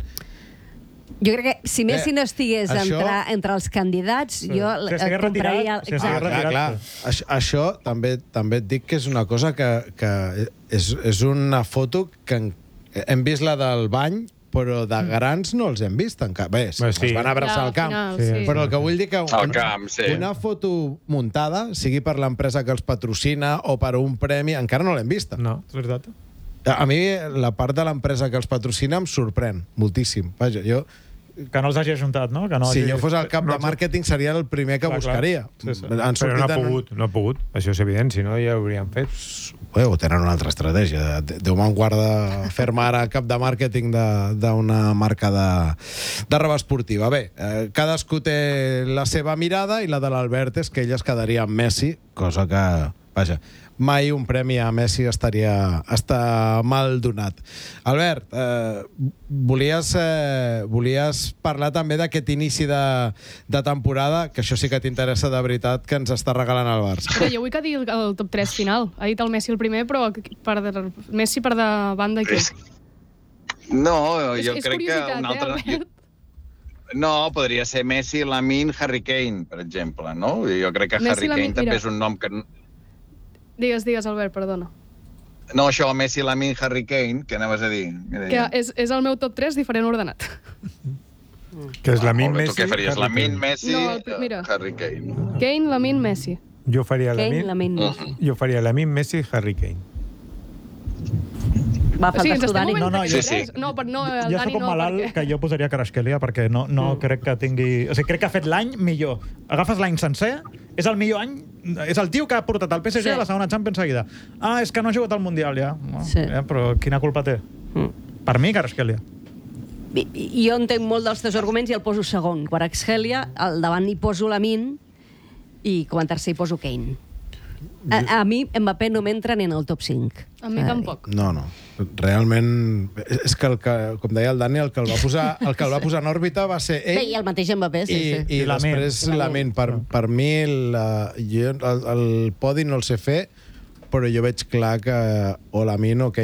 Jo crec que si Messi no estigués això... entre, entre els candidats, sí. jo si et compraria... Si ah, clar, clar. Això, això també, també et dic que és una cosa que, que és, és una foto que hem vist la del bany, però de grans no els hem vist encara. Bé, sí, sí. es van abraçar al camp. Final, sí. Però el que vull dir que una, camp, sí. una foto muntada, sigui per l'empresa que els patrocina o per un premi, encara no l'hem vista. No, és veritat. A mi la part de l'empresa que els patrocina em sorprèn moltíssim. Vaja, jo... Que no els hagi ajuntat, no? Que no si hagi... jo fos el cap de màrqueting seria el primer que clar, buscaria. Sí, sí. Però no ha pogut, no ha pogut. Això és evident, si no ja ho hauríem fet. Bé, o tenen una altra estratègia. Déu-me en guarda fer-me ara cap de màrqueting d'una marca de, de roba esportiva. Bé, eh, cadascú té la seva mirada i la de l'Albert és que ell es quedaria amb Messi, cosa que, vaja, mai un premi a Messi estaria està mal donat. Albert, eh, volies, eh, volies parlar també d'aquest inici de, de temporada, que això sí que t'interessa de veritat, que ens està regalant el Barça. Però jo vull que digui el, el top tres final. Ha dit el Messi el primer, però per de, Messi per davant d'aquí. No, és, jo és crec que un altre... Eh, no, podria ser Messi, Lamine, Harry Kane, per exemple, no? Jo crec que Messi, Harry Kane Lamine, també mira. és un nom que... Digues, digues, Albert, perdona. No, això, Messi, Lamine, Harry Kane, què anaves a dir? Que és, és el meu top tres diferent ordenat. Que és Lamine, Messi, Messi... Tu què faries? Lamine, Messi, no, mira. Harry Kane. Kane, Lamine, Messi. Jo faria Kane, Lamine, Lamine, Messi. jo faria Lamine, Messi, Harry Kane. Va faltar sí, tu, Dani. No, no, sí, sí. no, per, no, el jo Dani soc un no, malalt perquè... que jo posaria Kvaratskhelia perquè no, no mm. crec que tingui... O sigui, crec que ha fet l'any millor. Agafes l'any sencer, és el millor any, és el tio que ha portat el P S G sí. a la segona Champions seguida. Ah, és que no ha jugat al Mundial, ja. No, sí. ja però quina culpa té? Mm. Per mi, Kvaratskhelia. Jo entenc molt dels teus arguments i el poso segon. Kvaratskhelia, al davant hi poso Lamine i com a tercer hi poso Kane. A, a mi Mbappé no m'entra ni en el top cinc. A mi tampoc. No, no. Realment, és que, el que com deia el Dani, el que el va posar, el que el va posar en òrbita va ser ell. Bé, i el mateix Mbappé, sí, i, sí. I, i després Lamine. Per, per mi, la, jo, el, el podi no el sé fer, però jo veig clar que o Lamine o Kane.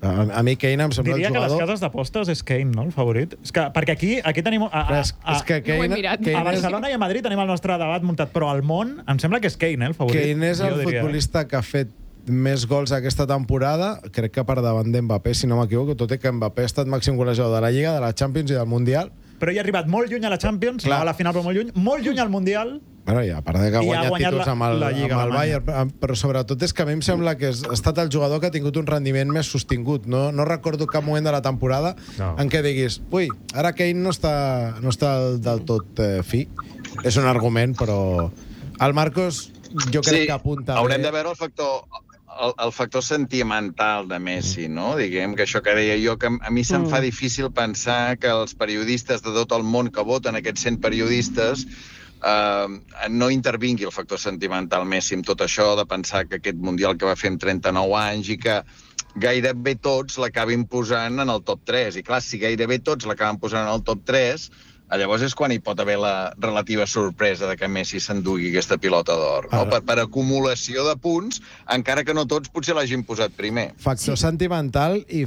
A, a mi Kane em sembla Diria el jugador... que les cases d'apostes és Kane, no?, el favorit. És que, perquè aquí, aquí tenim... A, a, és, és que Kane, no Kane a Barcelona és... i a Madrid tenim el nostre debat muntat, però al món em sembla que és Kane, eh, el favorit. Kane és el diria. futbolista que ha fet més gols aquesta temporada, crec que per davant d'Mbappé, si no m'equivoco, tot i que Mbappé ha estat màxim golejador de la Lliga, de la Champions i del Mundial. Però hi ha arribat molt lluny a la Champions, no a la final, però molt lluny, molt lluny al Mundial. Bueno, i a part de que ha guanyat, guanyat títols amb el, Lliga, amb el Bayern, però sobretot és que a mi em sembla que ha estat el jugador que ha tingut un rendiment més sostingut. No, no recordo cap moment de la temporada no. en què diguis, ui, ara Kane no està, no està del tot eh, fi. És un argument, però el Marcos jo crec sí, que apunta haurem bé. de veure el factor... El, el factor sentimental de Messi, no? Diguem que això que deia jo, que a mi se'm mm. fa difícil pensar que els periodistes de tot el món que voten, aquests cent periodistes, eh, no intervingui el factor sentimental Messi amb tot això, de pensar que aquest Mundial que va fer amb trenta-nou anys i que gairebé tots l'acabin posant en el top tres. I clar, si gairebé tots l'acaben posant en el top tres, llavors és quan hi pot haver la relativa sorpresa de que Messi s'endugui aquesta pilota d'or. No? Per, per acumulació de punts, encara que no tots potser l'hagin posat primer. Factor sí. sentimental i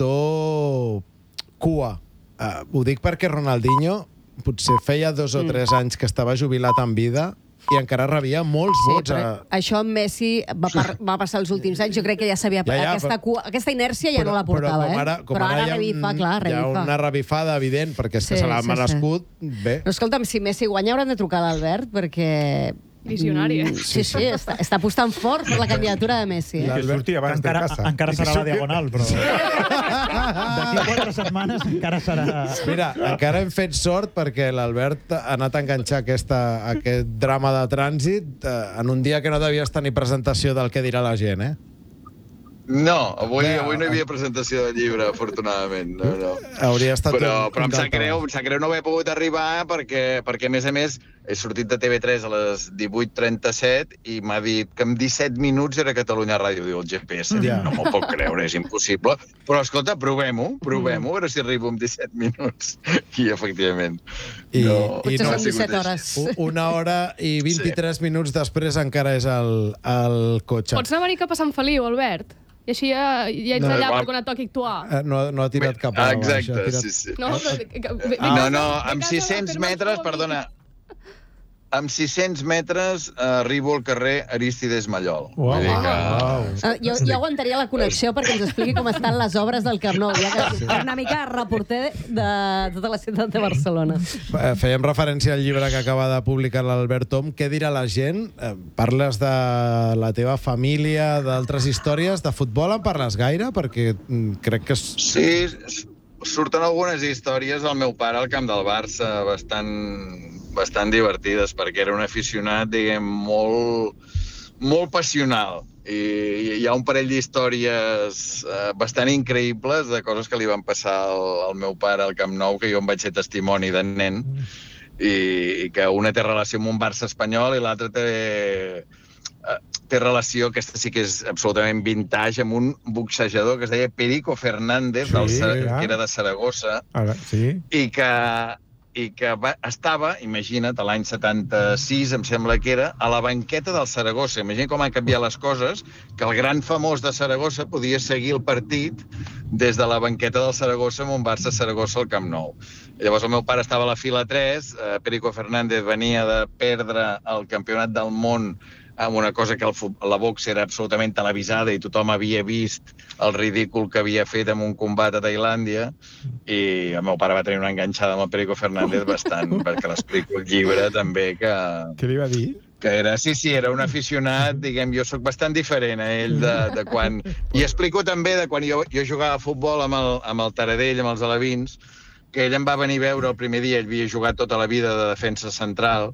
factor cua. Uh, ho dic perquè Ronaldinho potser feia dos o tres mm. anys que estava jubilat en vida i encara rebia molts sí, vots. A... Això amb Messi va, par va passar els últims anys. Jo crec que ja sabia... Ja, ja, aquesta, però... aquesta inèrcia ja però, no la portava, però ara, eh? Però ara, ara revifa, clar, revifa. Hi ha una revifada evident, perquè és que sí, se l'ha sí, merescut. Sí. Bé. Però escolta'm, si Messi guanya hauran de trucar a l'Albert, perquè... Visionari, eh? Sí, sí, està, està apostant fort per la candidatura de Messi. Eh? Que surti abans encara, de casa. Encara serà la diagonal, però... D'aquí quatre setmanes encara serà... Mira, encara hem fet sort perquè l'Albert ha anat a enganxar aquesta, aquest drama de trànsit eh, en un dia que no devia estar ni presentació del que dirà la gent, eh? No, avui, Bé, avui no hi havia presentació de llibre, afortunadament. No, no. Hauria estat però, un, però un em sap greu, em sap greu no haver pogut arribar perquè, perquè, a més a més, he sortit de T V tres a les divuit trenta-set i m'ha dit que en disset minuts era Catalunya Ràdio, diu el G P S. Yeah. No m'ho puc creure, és impossible. Però, escolta, provem-ho, provem-ho, a veure si arribo en disset minuts. I, efectivament, I, no, i no no, ha sigut hores. Una hora i vint-i-tres sí. minuts després encara és el, el cotxe. Pots anar a venir cap a Sant Feliu, Albert? I així ja, ja ets no, allà per quan et toqui actuar. No, no ha tirat cap a Exacte, baix. Tirat... sí, sí. No, ah. no, no, amb sis-cents metres, perdona, amb sis-cents metres arribo al carrer Arístides Mallol. Wow. Que... Wow. Uh, jo, jo aguantaria la connexió perquè ens expliqui com estan les obres del Camp Nou, ja que és una mica reporter de tota la ciutat de Barcelona. Fèiem referència al llibre que acaba de publicar l'Albert Tom. Què dirà la gent? Parles de la teva família, d'altres històries, de futbol en parles gaire? Perquè crec que... És... Sí, surten algunes històries del meu pare al camp del Barça, bastant... bastant divertides, perquè era un aficionat, diguem, molt, molt passional. I hi ha un parell d'històries eh, bastant increïbles de coses que li van passar al, al meu pare al Camp Nou, que jo en vaig ser testimoni de nen, i, i que una té relació amb un Barça espanyol i l'altra té, eh, té relació, aquesta sí que és absolutament vintage, amb un boxejador que es deia Perico Fernández, sí, del, ja. que era de Saragossa, Ara, sí. i que... i que va, estava, imagina't, a l'any setanta-sis, em sembla que era, a la banqueta del Saragossa. Imagina't com han canviat les coses, que el gran famós de Saragossa podia seguir el partit des de la banqueta del Saragossa amb un Barça-Saragossa al Camp Nou. Llavors el meu pare estava a la fila tres, eh, Perico Fernández venia de perdre el campionat del món amb una cosa que el, la boxa era absolutament televisada i tothom havia vist el ridícul que havia fet en un combat a Tailàndia, i el meu pare va tenir una enganxada amb el Perico Fernández bastant, perquè l'explico al llibre també, que... Què li va dir? Que era, sí, sí, era un aficionat, diguem, jo sóc bastant diferent a ell de, de quan... I explico també de quan jo, jo jugava a futbol amb el, amb el Taradell, amb els alevins, que ell em va venir a veure el primer dia, ell havia jugat tota la vida de defensa central,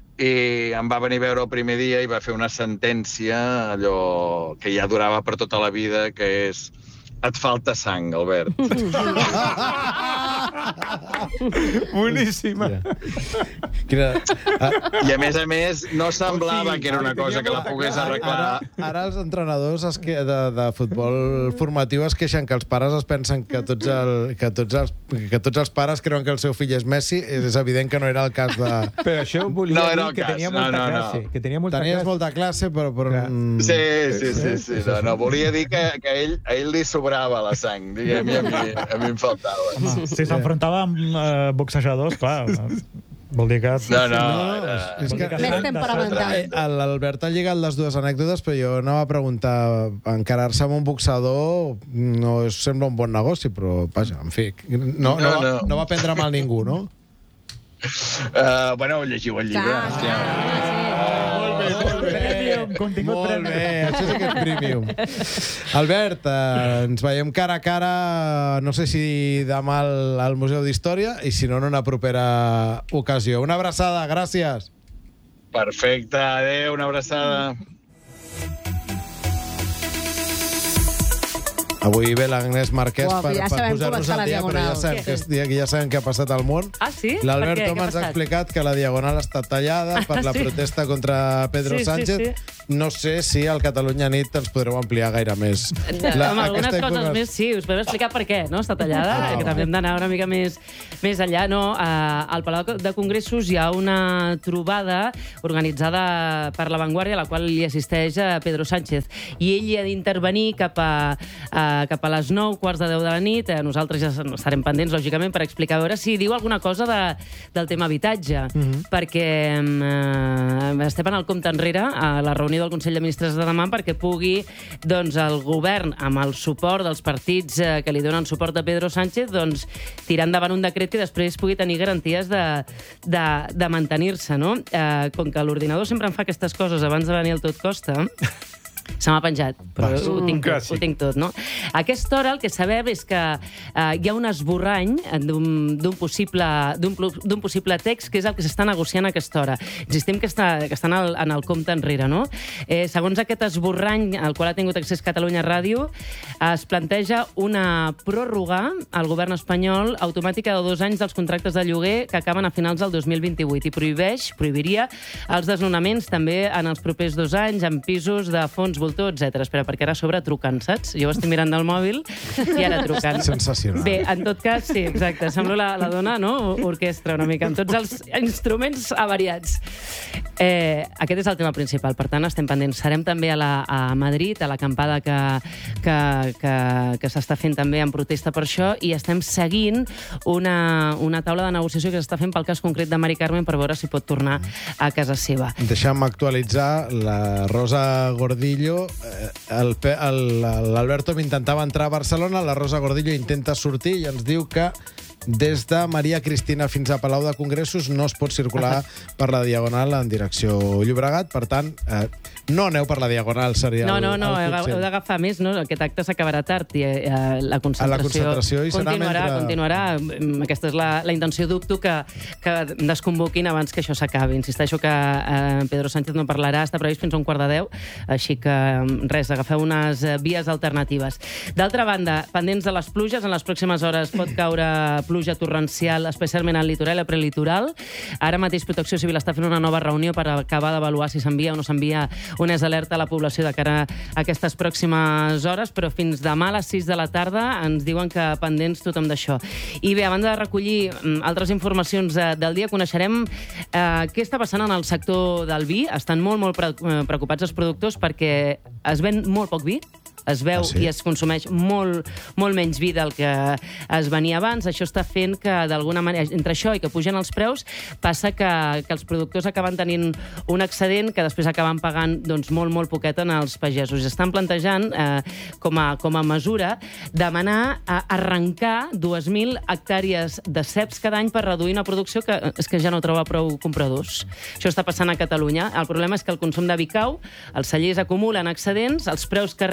i em va venir a veure el primer dia i va fer una sentència, allò que ja durava per tota la vida, que és: et falta sang, Albert. Boníssima. Quina... I a més a més, no semblava que era una cosa que la pogués arreglar. Ara, ara els entrenadors es que, de, de futbol formatiu es queixen que els pares es pensen que tots, el, que, tots els, que tots els pares creuen que el seu fill és Messi. És evident que no era el cas de... Però això volia no dir que cas. tenia no, molta no, no. classe. Que tenia molta Tenies classe. molta classe, però... però sí, sí, sí. sí. No, no, volia dir que, que a, ell, a ell li sobrava la sang, diguem, i a mi, a mi em faltava. Home, si s'enfrontava amb eh, boxejadors, clar, vol dir que... No, no, no era... és que... Més temperamental. L'Albert ha lligat les dues anècdotes, però jo anava a preguntar, encarar-se amb un boxador no sembla un bon negoci, però, vaja, en fi, no, no, no, no. no va prendre mal ningú, no? Uh, bueno, llegiu el llibre. Clar, Hòstia. Molt bé, molt bé. Premium, contingut Molt premium. bé, això sí que és premium. Albert, eh, ens veiem cara a cara, no sé si demà al, al Museu d'Història, i si no, en una propera ocasió. Una abraçada, gràcies. Perfecte, adéu, una abraçada. Avui ve l'Agnès Marquès Uau, per, ja per sabem com posar-nos està al la dia, però ja Diagonal. sabem, que és dia que ja sabem què ha passat al món. Ah, sí? L'Albert Per què? Tom Què ha ens ha passat? explicat que la Diagonal està tallada per la Sí. protesta contra Pedro Sí, sí, Sánchez. sí. No sé si al Catalunya Nit ens podreu ampliar gaire més. La, amb algunes aquesta coses informació- més, sí. Us podem explicar per què, no? Està tallada, Ah, que també hem d'anar una mica més, més enllà. No, uh, al Palau de Congressos hi ha una trobada organitzada per La Vanguardia, a la qual hi assisteix uh, Pedro Sánchez. I ell hi ha d'intervenir cap, a, uh, cap a les nou, quarts de deu de la nit. Uh, nosaltres ja estarem pendents, lògicament, per explicar, a veure si diu alguna cosa de, del tema habitatge. Mhm. Perquè uh, estem en el compte enrere a la reunió del Consell de Ministres de demà perquè pugui doncs, el govern, amb el suport dels partits eh, que li donen suport a Pedro Sánchez, doncs, tirar endavant un decret que després pugui tenir garanties de, de, de mantenir-se. No? Eh, com que l'ordinador sempre em fa aquestes coses abans de venir al Tot Costa, se m'ha penjat, però Va, ho un tinc, tot, clàssic. ho tinc tot, no? A aquesta hora el que sabem és que eh, hi ha un esborrany d'un d'un possible, d'un plu- d'un possible text que és el que s'està negociant a aquesta hora. Insistim que està, que està en, el, en el compte enrere, no? Eh, segons aquest esborrany al qual ha tingut accés Catalunya Ràdio, es planteja una pròrroga al govern espanyol automàtica de dos anys dels contractes de lloguer que acaben a finals del dos mil vint-i-vuit i prohibeix, prohibiria els desnonaments també en els propers dos anys en pisos de fons voltor, etcètera. Espera, perquè ara a sobre truquen, saps? Jo estic mirant del mòbil i ara truquen. Sensacional. Bé, en tot cas, sí, exacte. Sembla la, la dona, no?, orquestra una mica, amb tots els instruments avariats. Eh, aquest és el tema principal, per tant, estem pendents. Serem també a, la, a Madrid, a l'acampada que, que, que, que s'està fent també en protesta per això, i estem seguint una, una taula de negociació que s'està fent pel cas concret de Mari Carmen per veure si pot tornar a casa seva. Deixa'm actualitzar la Rosa Gordillo. eh, el Pe- el- L'Alberto intentava entrar a Barcelona, la Rosa Gordillo intenta sortir i ens diu que des de Maria Cristina fins a Palau de Congressos no es pot circular per la Diagonal en direcció Llobregat. Per tant, eh, no aneu per la Diagonal, seria No, el, no, no, el heu consell. d'agafar més, no? Aquest acte s'acabarà tard i eh, la A concentració, la concentració i serà continuarà, mentre- continuarà. Mm, Aquesta és la, la intenció. Dubto que, que desconvoquin abans que això s'acabi. Insisteixo que eh, Pedro Sánchez no parlarà, està previst fins a un quart de deu, així que mm, res, agafeu unes eh, vies alternatives. D'altra banda, pendents de les pluges, en les pròximes hores pot caure pluja torrencial, especialment al litoral i prelitoral. Ara mateix Protecció Civil està fent una nova reunió per acabar d'avaluar si s'envia o no s'envia una alerta a la població de cara a aquestes pròximes hores, però fins demà a les sis de la tarda ens diuen que pendents tothom d'això. I bé, a banda de recollir mm, altres informacions eh, del dia, coneixerem eh, què està passant en el sector del vi. Estan molt, molt pre eh, preocupats els productors perquè es ven molt poc vi, es veu Ah, sí? i es consumeix molt, molt menys vi del que es venia abans. Això està fent que, d'alguna manera, entre això i que pugen els preus, passa que, que els productors acaben tenint un excedent que després acaben pagant doncs, molt, molt poquet en els pagesos. Estan plantejant, eh, com, a, com a mesura, demanar a arrencar dues mil hectàrees de ceps cada any per reduir una producció que és que ja no troba prou compradors. Això està passant a Catalunya. El problema és que el consum de vi cau, els cellers acumulen excedents, els preus que reben els pagesos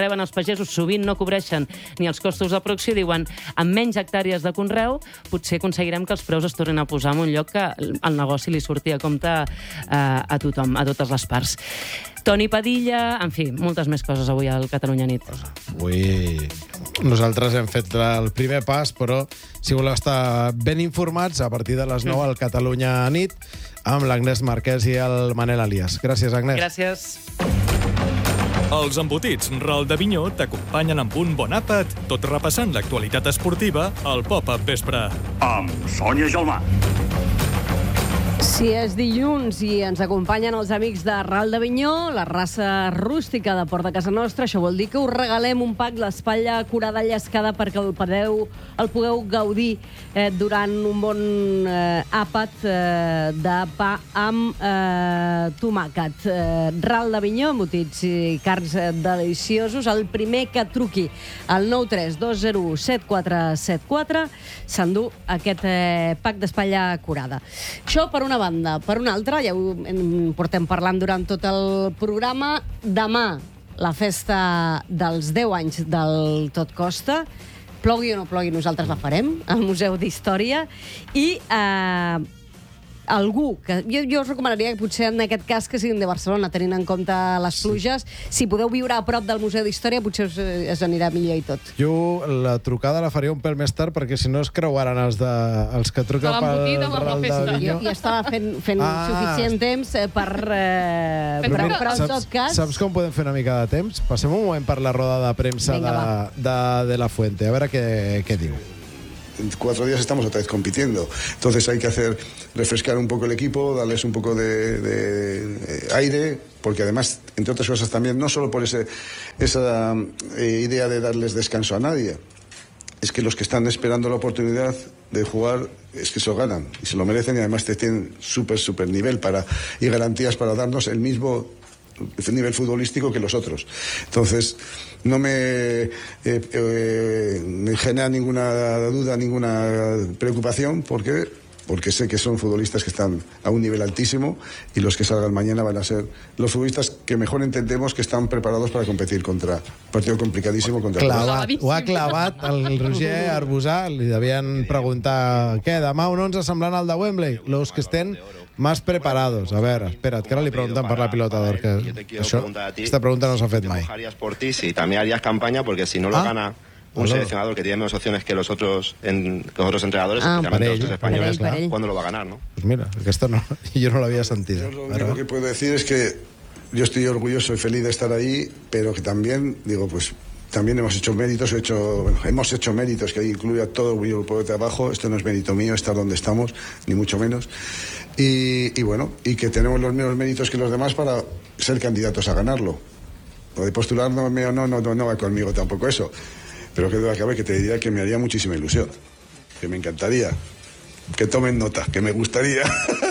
pagesos sovint no cobreixen ni els costos de producció, diuen, amb menys hectàrees de conreu, potser aconseguirem que els preus es tornin a posar en un lloc que el negoci li surti a compte eh, a tothom, a totes les parts. Toni Padilla, en fi, moltes més coses avui al Catalunya Nit. Avui nosaltres hem fet el primer pas, però si voleu estar ben informats, a partir de les nou al Catalunya Nit, amb l'Agnès Marquès i el Manel Elias. Gràcies, Agnès. Gràcies. Els embotits Ral d'Avinyó t'acompanyen amb un bon àpat, tot repassant l'actualitat esportiva al Pop-Up Vespre. Amb Sònia Gelmà. Si és dilluns i ens acompanyen els amics de Ral d'Avinyó, la raça rústica de Port de Casa Nostra, això vol dir que us regalem un pack l'espatlla curada i llescada perquè el podeu, el pugueu gaudir eh, durant un bon eh, àpat eh, de pa amb eh, tomàquet. Eh, Ral d'Avinyó, embotits i carns eh, deliciosos. El primer que truqui al nou tres dos zero set quatre set quatre s'endú aquest eh, pack d'espatlla curada. Això per una banda. Per una altra, ja ho portem parlant durant tot el programa, demà la festa dels deu anys del Tot Costa. Plogui o no plogui, nosaltres la farem al Museu d'Història. I eh, algú, que jo, jo us recomanaria que potser en aquest cas que siguin de Barcelona, tenint en compte les pluges, si podeu viure a prop del Museu d'Història, potser us, us anirà millor i tot. Jo la trucada la faria un pèl més tard, perquè si no es creuaran els, de, els que truquen pel Ral d'Avinyó. Jo, jo estava fent, fent ah. suficient temps per... Eh, però, però, mira, però en saps, tot cas... Saps com podem fer una mica de temps? Passem un moment per la roda de premsa de, de, de la Fuente, a veure què, què diu. En cuatro días estamos otra vez compitiendo. Entonces hay que hacer refrescar un poco el equipo, darles un poco de, de, de aire, porque además, entre otras cosas también, no solo por ese, esa eh, idea de darles descanso a nadie, es que los que están esperando la oportunidad de jugar es que se lo ganan y se lo merecen, y además te tienen súper, súper nivel para, y garantías para darnos el mismo nivel futbolístico que los otros. Entonces, no me, eh, eh, me genera ninguna duda, ninguna preocupación, porque, porque sé que son futbolistas que están a un nivel altísimo, y los que salgan mañana van a ser los futbolistas que mejor entendemos que están preparados para competir contra un partido complicadísimo contra clavat, el ho ha clavat el Roger Arbusà. Li devien preguntar què, demà un onze semblant al de Wembley, los que estén más preparados. A ver, espera't, que ahora le preguntan por la pilota d'or, que això, esta pregunta no s'ha fet mai. Harías por ti, sí, también harías campaña, porque si no lo ah, gana un hola. seleccionador que tiene menos opciones que los otros, en, que los otros entrenadores, ah, especialmente los españoles, ell, ¿cuándo lo va a ganar, no? Pues mira, aquesta no, yo no lo había sentido. Yo lo único que puedo decir es que yo estoy orgulloso y feliz de estar ahí, pero que también, digo, pues también hemos hecho méritos, he hecho, bueno, hemos hecho méritos, que ahí incluye a todo el grupo de trabajo. Esto no es mérito mío estar donde estamos, ni mucho menos. Y, y bueno, y que tenemos los mismos méritos que los demás para ser candidatos a ganarlo. Lo de postular no, no, no, no, no va conmigo tampoco eso. Pero que duda cabe que te diría que me haría muchísima ilusión. Que me encantaría. Que tomen nota, que me gustaría.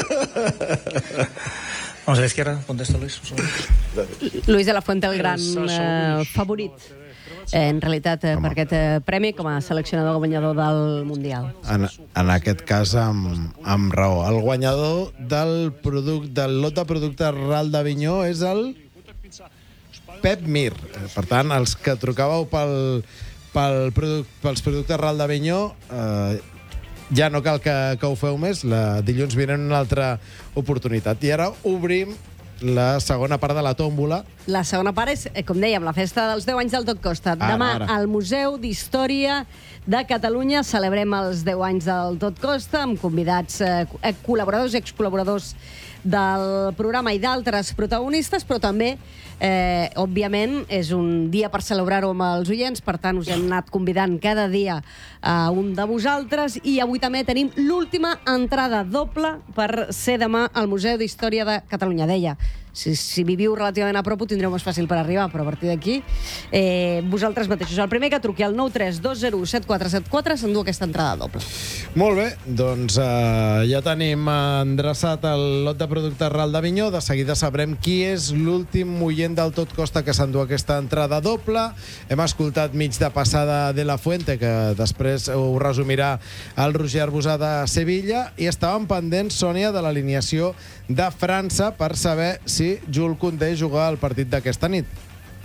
Vamos a la izquierda, contesta Luis. Luis de la Fuente, el gran eh, favorit. Eh, en realitat, eh, per aquest eh, premi com a seleccionador guanyador del Mundial. En, en aquest cas, amb, amb raó. El guanyador del, product, del lot de productes Ral d'Avinyó és el Pep Mir. Per tant, els que trucàveu pel, pel product, pels productes Ral d'Avinyó, eh, ja no cal que, que ho feu més. La dilluns vinent una altra oportunitat. I ara obrim la segona part de la tòmbola. La segona part és, com dèiem, la festa dels deu anys del Tot Costa. Ara, Demà, ara. al Museu d'Història de Catalunya, celebrem els deu anys del Tot Costa amb convidats, eh, col·laboradors i excol·laboradors del programa i d'altres protagonistes, però també, eh, òbviament, és un dia per celebrar-ho amb els oients, per tant, us hem anat convidant cada dia a un de vosaltres, i avui també tenim l'última entrada doble per ser demà al Museu d'Història de Catalunya. Deia, si, si viviu relativament a prop ho tindreu més fàcil per arribar, però a partir d'aquí eh, vosaltres mateixos. El primer que truqui al nou tres dos zero set quatre set quatre s'endú aquesta entrada doble. Molt bé, doncs eh, ja tenim endreçat el lot de productes Ral d'Avinyó. De seguida sabrem qui és l'últim oient del Tot Costa que s'endú aquesta entrada doble. Hem escoltat mig de passada de la Fuente, que després ho resumirà el Roger Arbusà de Sevilla, i estàvem pendents, Sònia, de l'alineació de França per saber si Jules Koundé juga al partit d'aquesta nit.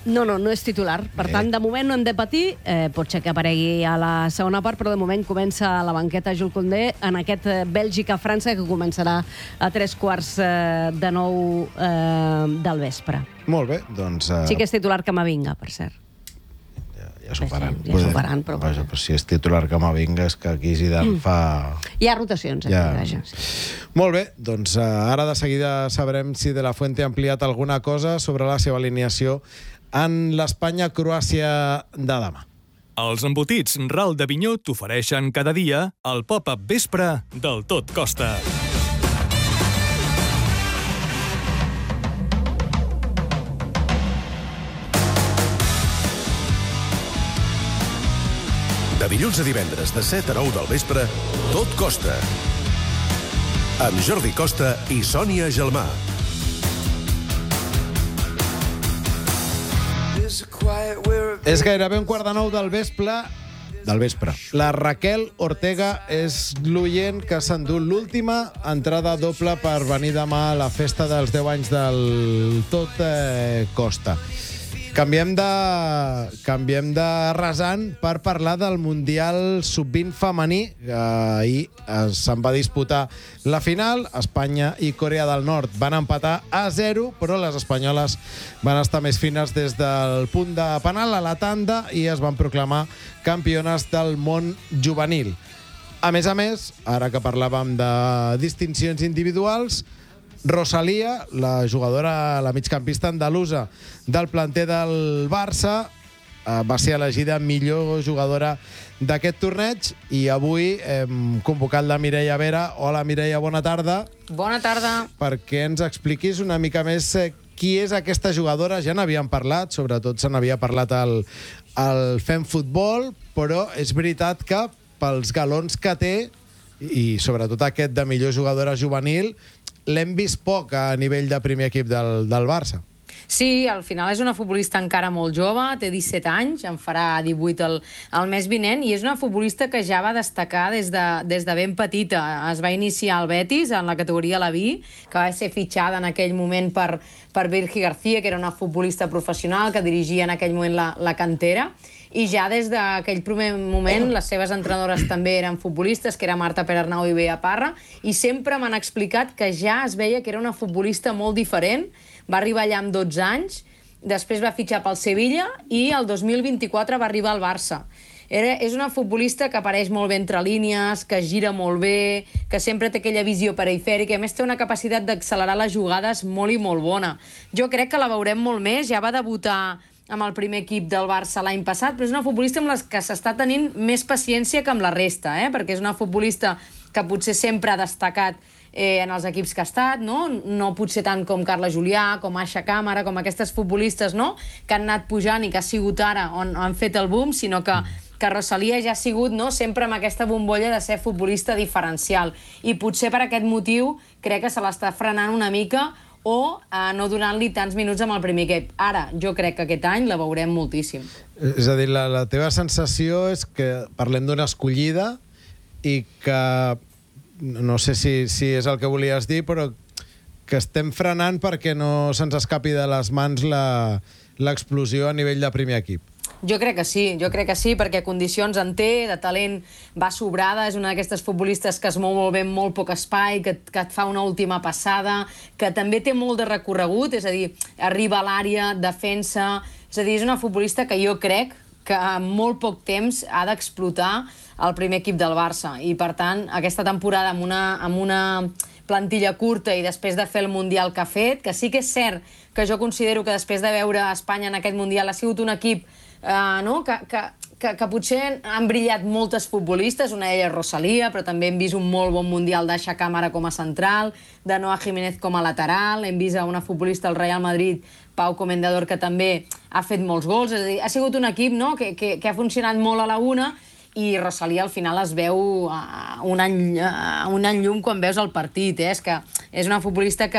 No, no, no és titular. Per tant, de moment no hem de patir. Eh, pot ser que aparegui a la segona part, però de moment comença a la banqueta Jules Koundé en aquest eh, Bèlgica-França que començarà a tres quarts eh, de nou eh, del vespre. Molt bé, doncs... Eh... Sí que és titular Camavinga, per cert. Ja s'ho faran. Sí, ja s'ho faran, però... Vaja, però si és titular Camavinga és que aquí Zidane mm. fa... Hi ha rotacions, aquí, ja. vaja. Sí. Molt bé, doncs uh, ara de seguida sabrem si De La Fuente ha ampliat alguna cosa sobre la seva alineació en l'Espanya-Croàcia de demà. Els embotits Ral d'Avinyó t'ofereixen cada dia el pop-up vespre del Tot Costa. De dilluns a divendres, de set a nou del vespre, Tot Costa. Amb Jordi Costa i Sònia Gelmà. És gairebé un quart de nou del vespre, del vespre. La Raquel Ortega és l'oient que s'endú l'última entrada doble per venir demà a la festa dels deu anys del Tot eh, Costa. Canviem de, canviem de rasant per parlar del Mundial sub vint femení. Ahir se'n va disputar la final. Espanya i Corea del Nord van empatar a zero, però les espanyoles van estar més fines des del punt de penal a la tanda i es van proclamar campiones del món juvenil. A més a més, ara que parlàvem de distincions individuals, Rosalia, la jugadora, la migcampista andalusa del planter del Barça, va ser elegida millor jugadora d'aquest torneig i avui hem convocat la Mireia Vera. Hola, Mireia, bona tarda. Bona tarda. Perquè ens expliquis una mica més qui és aquesta jugadora. Ja n'havíem parlat, sobretot se n'havia parlat al, al Fem Futbol, però és veritat que pels galons que té, i sobretot aquest de millor jugadora juvenil, l'hem vist poc a nivell de primer equip del, del Barça. Sí, al final és una futbolista encara molt jove, té disset anys, en farà divuit el, el mes vinent, i és una futbolista que ja va destacar des de, des de ben petita. Es va iniciar al Betis, en la categoria Laví, que va ser fitxada en aquell moment per, per Virgi García, que era una futbolista professional que dirigia en aquell moment la, la cantera, i ja des d'aquell primer moment les seves entrenadores també eren futbolistes, que era Marta Perarnau i Bea Parra, i sempre m'han explicat que ja es veia que era una futbolista molt diferent. Va arribar allà amb dotze anys, després va fitxar pel Sevilla i el dos mil vint-i-quatre va arribar al Barça. Era, és una futbolista que apareix molt bé entre línies, que gira molt bé, que sempre té aquella visió perifèrica, a més té una capacitat d'accelerar les jugades molt i molt bona. Jo crec que la veurem molt més, ja va debutar amb el primer equip del Barça l'any passat, però és una futbolista amb la que s'està tenint més paciència que amb la resta, eh? Perquè és una futbolista que potser sempre ha destacat eh, en els equips que ha estat, no? No potser tant com Carla Julià, com Aixa Càmera, com aquestes futbolistes, no?, que han anat pujant i que ha sigut ara on han fet el boom, sinó que, que Rosalia ja ha sigut, no?, sempre amb aquesta bombolla de ser futbolista diferencial. I potser per aquest motiu crec que se l'està frenant una mica o eh, no donant-li tants minuts amb el primer equip. Ara, jo crec que aquest any la veurem moltíssim. És a dir, la, la teva sensació és que parlem d'una escollida i que, no sé si, si és el que volies dir, però que estem frenant perquè no se'ns escapi de les mans l'explosió a nivell de primer equip. Jo crec que sí, jo crec que sí, perquè condicions en té, de talent va sobrada, és una d'aquestes futbolistes que es mou molt bé en molt poc espai, que, que et fa una última passada, que també té molt de recorregut, és a dir, arriba a l'àrea, defensa, és a dir, és una futbolista que jo crec que en molt poc temps ha d'explotar el primer equip del Barça, i per tant, aquesta temporada amb una, amb una plantilla curta i després de fer el Mundial que ha fet, que sí que és cert que jo considero que després de veure Espanya en aquest Mundial ha sigut un equip Uh, no? que, que, que, que potser han brillat moltes futbolistes, una d'elles Rosalia, però també hem vist un molt bon Mundial d'Aixa Càmera com a central, de Noa Jiménez com a lateral, hem vist a una futbolista del Real Madrid, Pau Comendador, que també ha fet molts gols, és a dir, ha sigut un equip, no?, que, que, que ha funcionat molt a la una, i Rosalia al final es veu uh, un, any, uh, un any llum quan veus el partit, eh? És que és una futbolista que,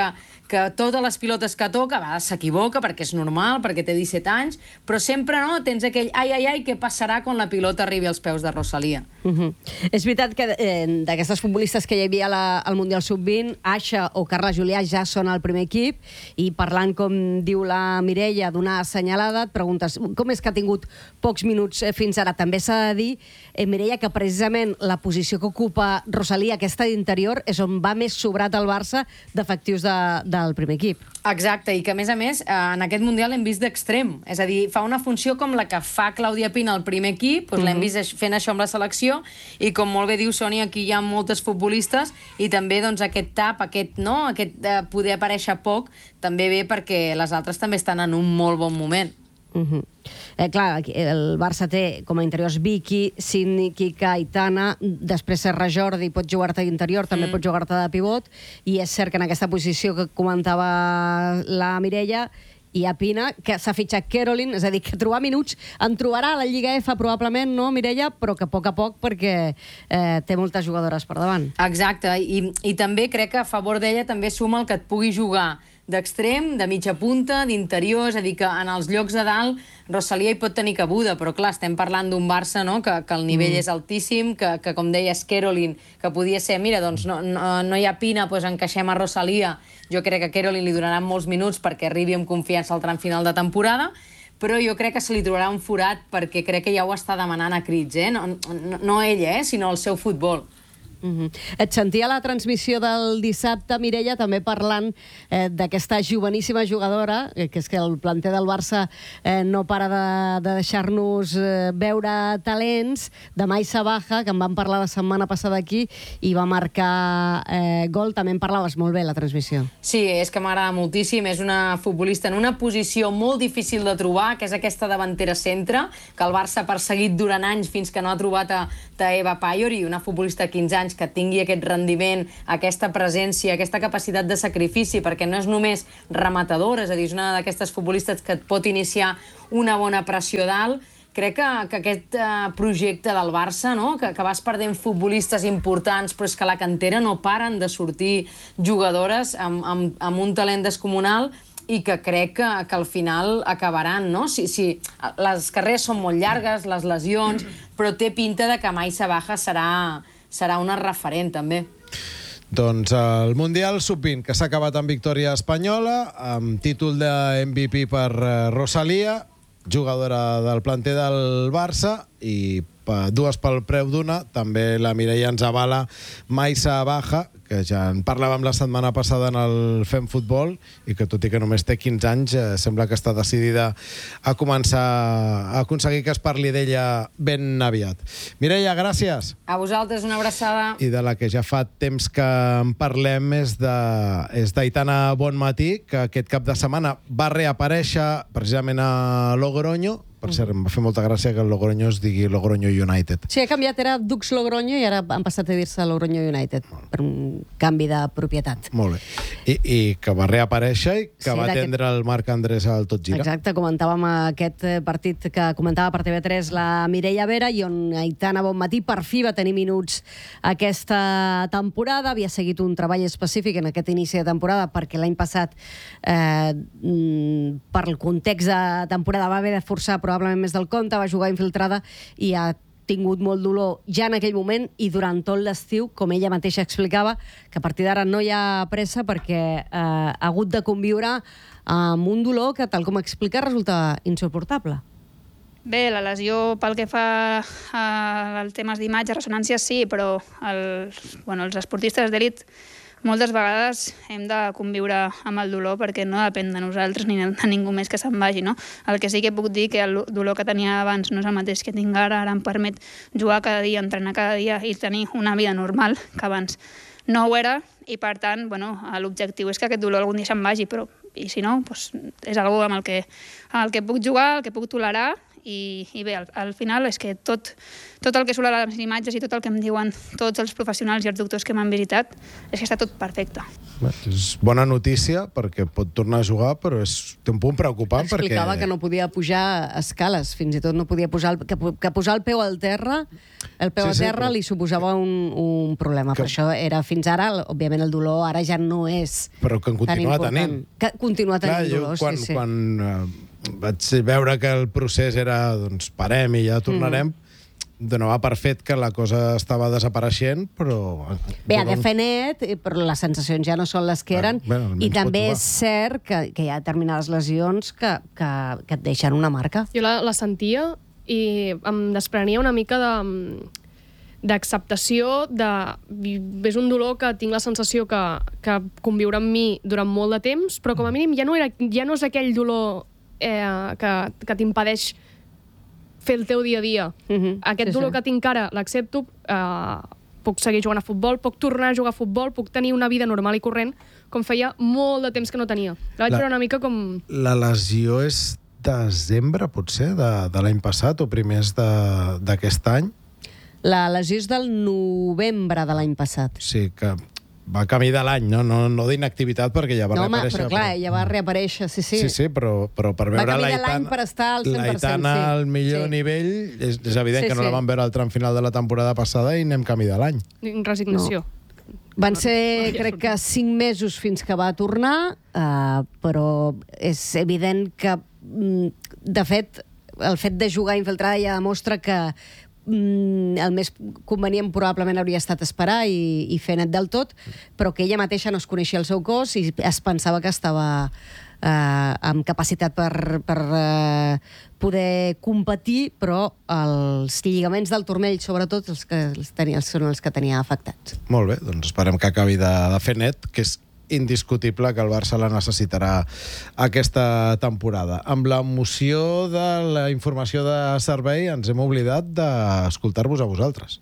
que totes les pilotes que toca, a vegades s'equivoca perquè és normal, perquè té disset anys, però sempre no tens aquell ai, ai, ai, què passarà quan la pilota arribi als peus de Rosalía. Uh -huh. És veritat que eh, d'aquestes futbolistes que hi havia la, al Mundial sub vint, Aixa o Carla Julià ja són al primer equip, i parlant, com diu la Mireia, d'una assenyalada, et preguntes com és que ha tingut pocs minuts fins ara. També s'ha de dir, eh, Mireia, que precisament la posició que ocupa Rosalía, aquesta d'interior, és on va més sobrat el Barça d'efectius de, del primer equip. Exacte, i que a més a més en aquest Mundial l'hem vist d'extrem, és a dir, fa una funció com la que fa Clàudia Pina al primer equip, doncs l'hem vist fent això amb la selecció, i com molt bé diu Sònia, aquí hi ha moltes futbolistes, i també doncs, aquest tap, aquest, no, aquest eh, poder aparèixer poc, també ve perquè les altres també estan en un molt bon moment. Uh -huh. eh, clar, el Barça té com a interiors Vicky, Sidney, Kika, Aitana, després Serra Jordi, pot jugar-te d'interior, també mm. pot jugar-te de pivot, i és cert que en aquesta posició que comentava la Mireia hi ha Pina, que s'ha fitxat Caroline, és a dir, que trobar minuts en trobarà a la Lliga F probablement, no, Mireia? Però que a poc a poc, perquè eh, té moltes jugadores per davant. Exacte, i, i també crec que a favor d'ella també suma el que et pugui jugar d'extrem, de mitja punta, d'interior, és a dir, que en els llocs de dalt Rosalía hi pot tenir cabuda, però clar, estem parlant d'un Barça, no?, que, que el nivell mm. és altíssim, que, que com deies, Caroline, que podia ser, mira, doncs no, no, no hi ha Pina, doncs encaixem a Rosalía. Jo crec que a Caroline li donaran molts minuts perquè arribi amb confiança al tram final de temporada, però jo crec que se li trobarà un forat perquè crec que ja ho està demanant a crits, eh? No, no, no ella, eh?, sinó el seu futbol. Uh-huh. Et sentia a la transmissió del dissabte, Mireia, també parlant eh, d'aquesta joveníssima jugadora, eh, que és que el planter del Barça eh, no para de, de deixar-nos eh, veure talents, de Maisa Baja, que en vam parlar la setmana passada aquí, i va marcar eh, gol. També en parlaves molt bé a la transmissió. Sí, és que m'agrada moltíssim. És una futbolista en una posició molt difícil de trobar, que és aquesta davantera centre, que el Barça ha perseguit durant anys fins que no ha trobat a, a Eva Paior, i una futbolista de quinze anys que tingui aquest rendiment, aquesta presència, aquesta capacitat de sacrifici, perquè no és només rematadora, és a dir, és una d'aquestes futbolistes que et pot iniciar una bona pressió dalt. Crec que, que aquest uh, projecte del Barça, no?, que, que vas perdent futbolistes importants, però és que a la cantera no paren de sortir jugadores amb, amb, amb un talent descomunal, i que crec que, que al final acabaran, no? Si, si, les carreres són molt llargues, les lesions, però té pinta de que Maisa Baja serà... serà una referent, també. Doncs el Mundial sub vint, que s'ha acabat amb victòria espanyola, amb títol de M V P per Rosalía, jugadora del planter del Barça, i dues pel preu d'una. També la Mireia ens avala Maisa Baja, que ja en parlàvem la setmana passada en el Fem Futbol, i que tot i que només té quinze anys, eh, sembla que està decidida a començar a aconseguir que es parli d'ella ben aviat. Mireia, gràcies. A vosaltres, una abraçada. I de la que ja fa temps que en parlem és d'Aitana Bonmatí, que aquest cap de setmana va reaparèixer precisament a Logroño. Per cert, em va fer molta gràcia que el Logroño es digui Logroño United. Sí, ha canviat, era Dux Logroño, i ara han passat a dir-se Logroño United, per un canvi de propietat. Molt bé. I, i que va reaparèixer i que sí, va atendre aquest... el Marc Andrés al Tot Gira. Exacte, comentàvem aquest partit que comentava per T V tres la Mireia Vera, i on Aitana Bonmatí per fi va tenir minuts aquesta temporada. Havia seguit un treball específic en aquest inici de temporada, perquè l'any passat, eh, per el context de temporada, va haver de forçar probablement més del compte, va jugar infiltrada i ha tingut molt dolor ja en aquell moment i durant tot l'estiu, com ella mateixa explicava, que a partir d'ara no hi ha pressa perquè eh, ha hagut de conviure amb un dolor que, tal com explica, resulta insuportable. Bé, la lesió pel que fa als temes d'imatge, ressonància, sí, però el, bueno, els esportistes d'elit moltes vegades hem de conviure amb el dolor perquè no depèn de nosaltres ni de ningú més que se'n vagi, no? El que sí que puc dir que el dolor que tenia abans no és el mateix que tinc ara, ara em permet jugar cada dia, entrenar cada dia i tenir una vida normal, que abans no ho era, i per tant, bueno, l'objectiu és que aquest dolor algun dia se'n vagi, però i si no, doncs és algo amb el que, amb el que puc jugar, el que puc tolerar i, i bé, al, al final és que tot, tot el que surt a les imatges i tot el que em diuen tots els professionals i els doctors que m'han visitat és que està tot perfecte. Bé, és bona notícia perquè pot tornar a jugar, però és, té un punt preocupant. Explicava perquè... que no podia pujar escales, fins i tot no podia posar el, que, que posar el peu al terra, el peu Sí, a sí, terra però- li suposava un, un problema. Que- Per això era fins ara, òbviament el dolor ara ja no és Però que en tan continua important. tenint. Que continua tenint Clar, jo dolor, quan, sí, sí. quan uh, vaig veure que el procés era, doncs, parem i ja tornarem, mm. donava per fet que la cosa estava desapareixent, però... Bé, de fer net, eh, però les sensacions ja no són les que eren, bueno, almenys i també pot és cert que, que hi ha determinades lesions que, que, que et deixen una marca. Jo la, la sentia i em desprenia una mica de d'acceptació de... És un dolor que tinc la sensació que, que conviurà amb mi durant molt de temps, però com a mínim ja no, era, ja no és aquell dolor eh, que, que t'impedeix fer el teu dia a dia. Mm-hmm. Aquest sí, dolor sí. que tinc ara l'accepto, eh, puc seguir jugant a futbol, puc tornar a jugar a futbol, puc tenir una vida normal i corrent, com feia molt de temps que no tenia. La vaig La- veure una mica com... La lesió és desembre, potser, de, de l'any passat o primers de- d'aquest any. La lesió és del novembre de l'any passat. Sí, que va camí de l'any, no, no, no d'inactivitat, perquè ja va No, home, reaparèixer. però clar, ella va reaparèixer, sí, sí. Sí, sí, però, però per Va veure camí de l'any l'Aitana... per estar al cent per cent, L'Aitana sí. al millor Sí. nivell, és, és evident Sí, que no sí. la vam veure al tram final de la temporada passada i anem camí de l'any. Resignació. Van ser, crec que, cinc mesos fins que va tornar, uh, però és evident que, mm, de fet, el fet de jugar infiltrada ja demostra que mm, el més convenient probablement hauria estat esperar i, i fer net del tot, però que ella mateixa no es coneixia el seu cos i es pensava que estava eh, amb capacitat per, per eh, poder competir, però els lligaments del turmell, sobretot, els que els tenia, són els que tenia afectats. Molt bé, doncs esperem que acabi de, de fer net, que és indiscutible que el Barça la necessitarà aquesta temporada. Amb l'emoció de la informació de servei ens hem oblidat d'escoltar-vos a vosaltres.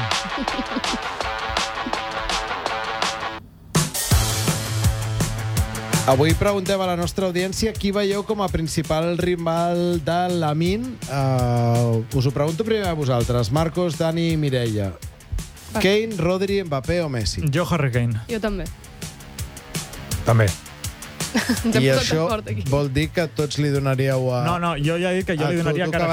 Avui preguntem a la nostra audiència qui veieu com a principal rival de l'Amin. Uh, us ho pregunto primer a vosaltres. Marcos, Dani i Mireia. Kane, Rodri, Mbappé o Messi? Jo, Harry Kane. Jo també. També. Ens hem I posat això d'acord aquí. vol dir que tots li donaríeu a... No, no, jo ja he dit que jo Ah, li tu- donaria tu cara que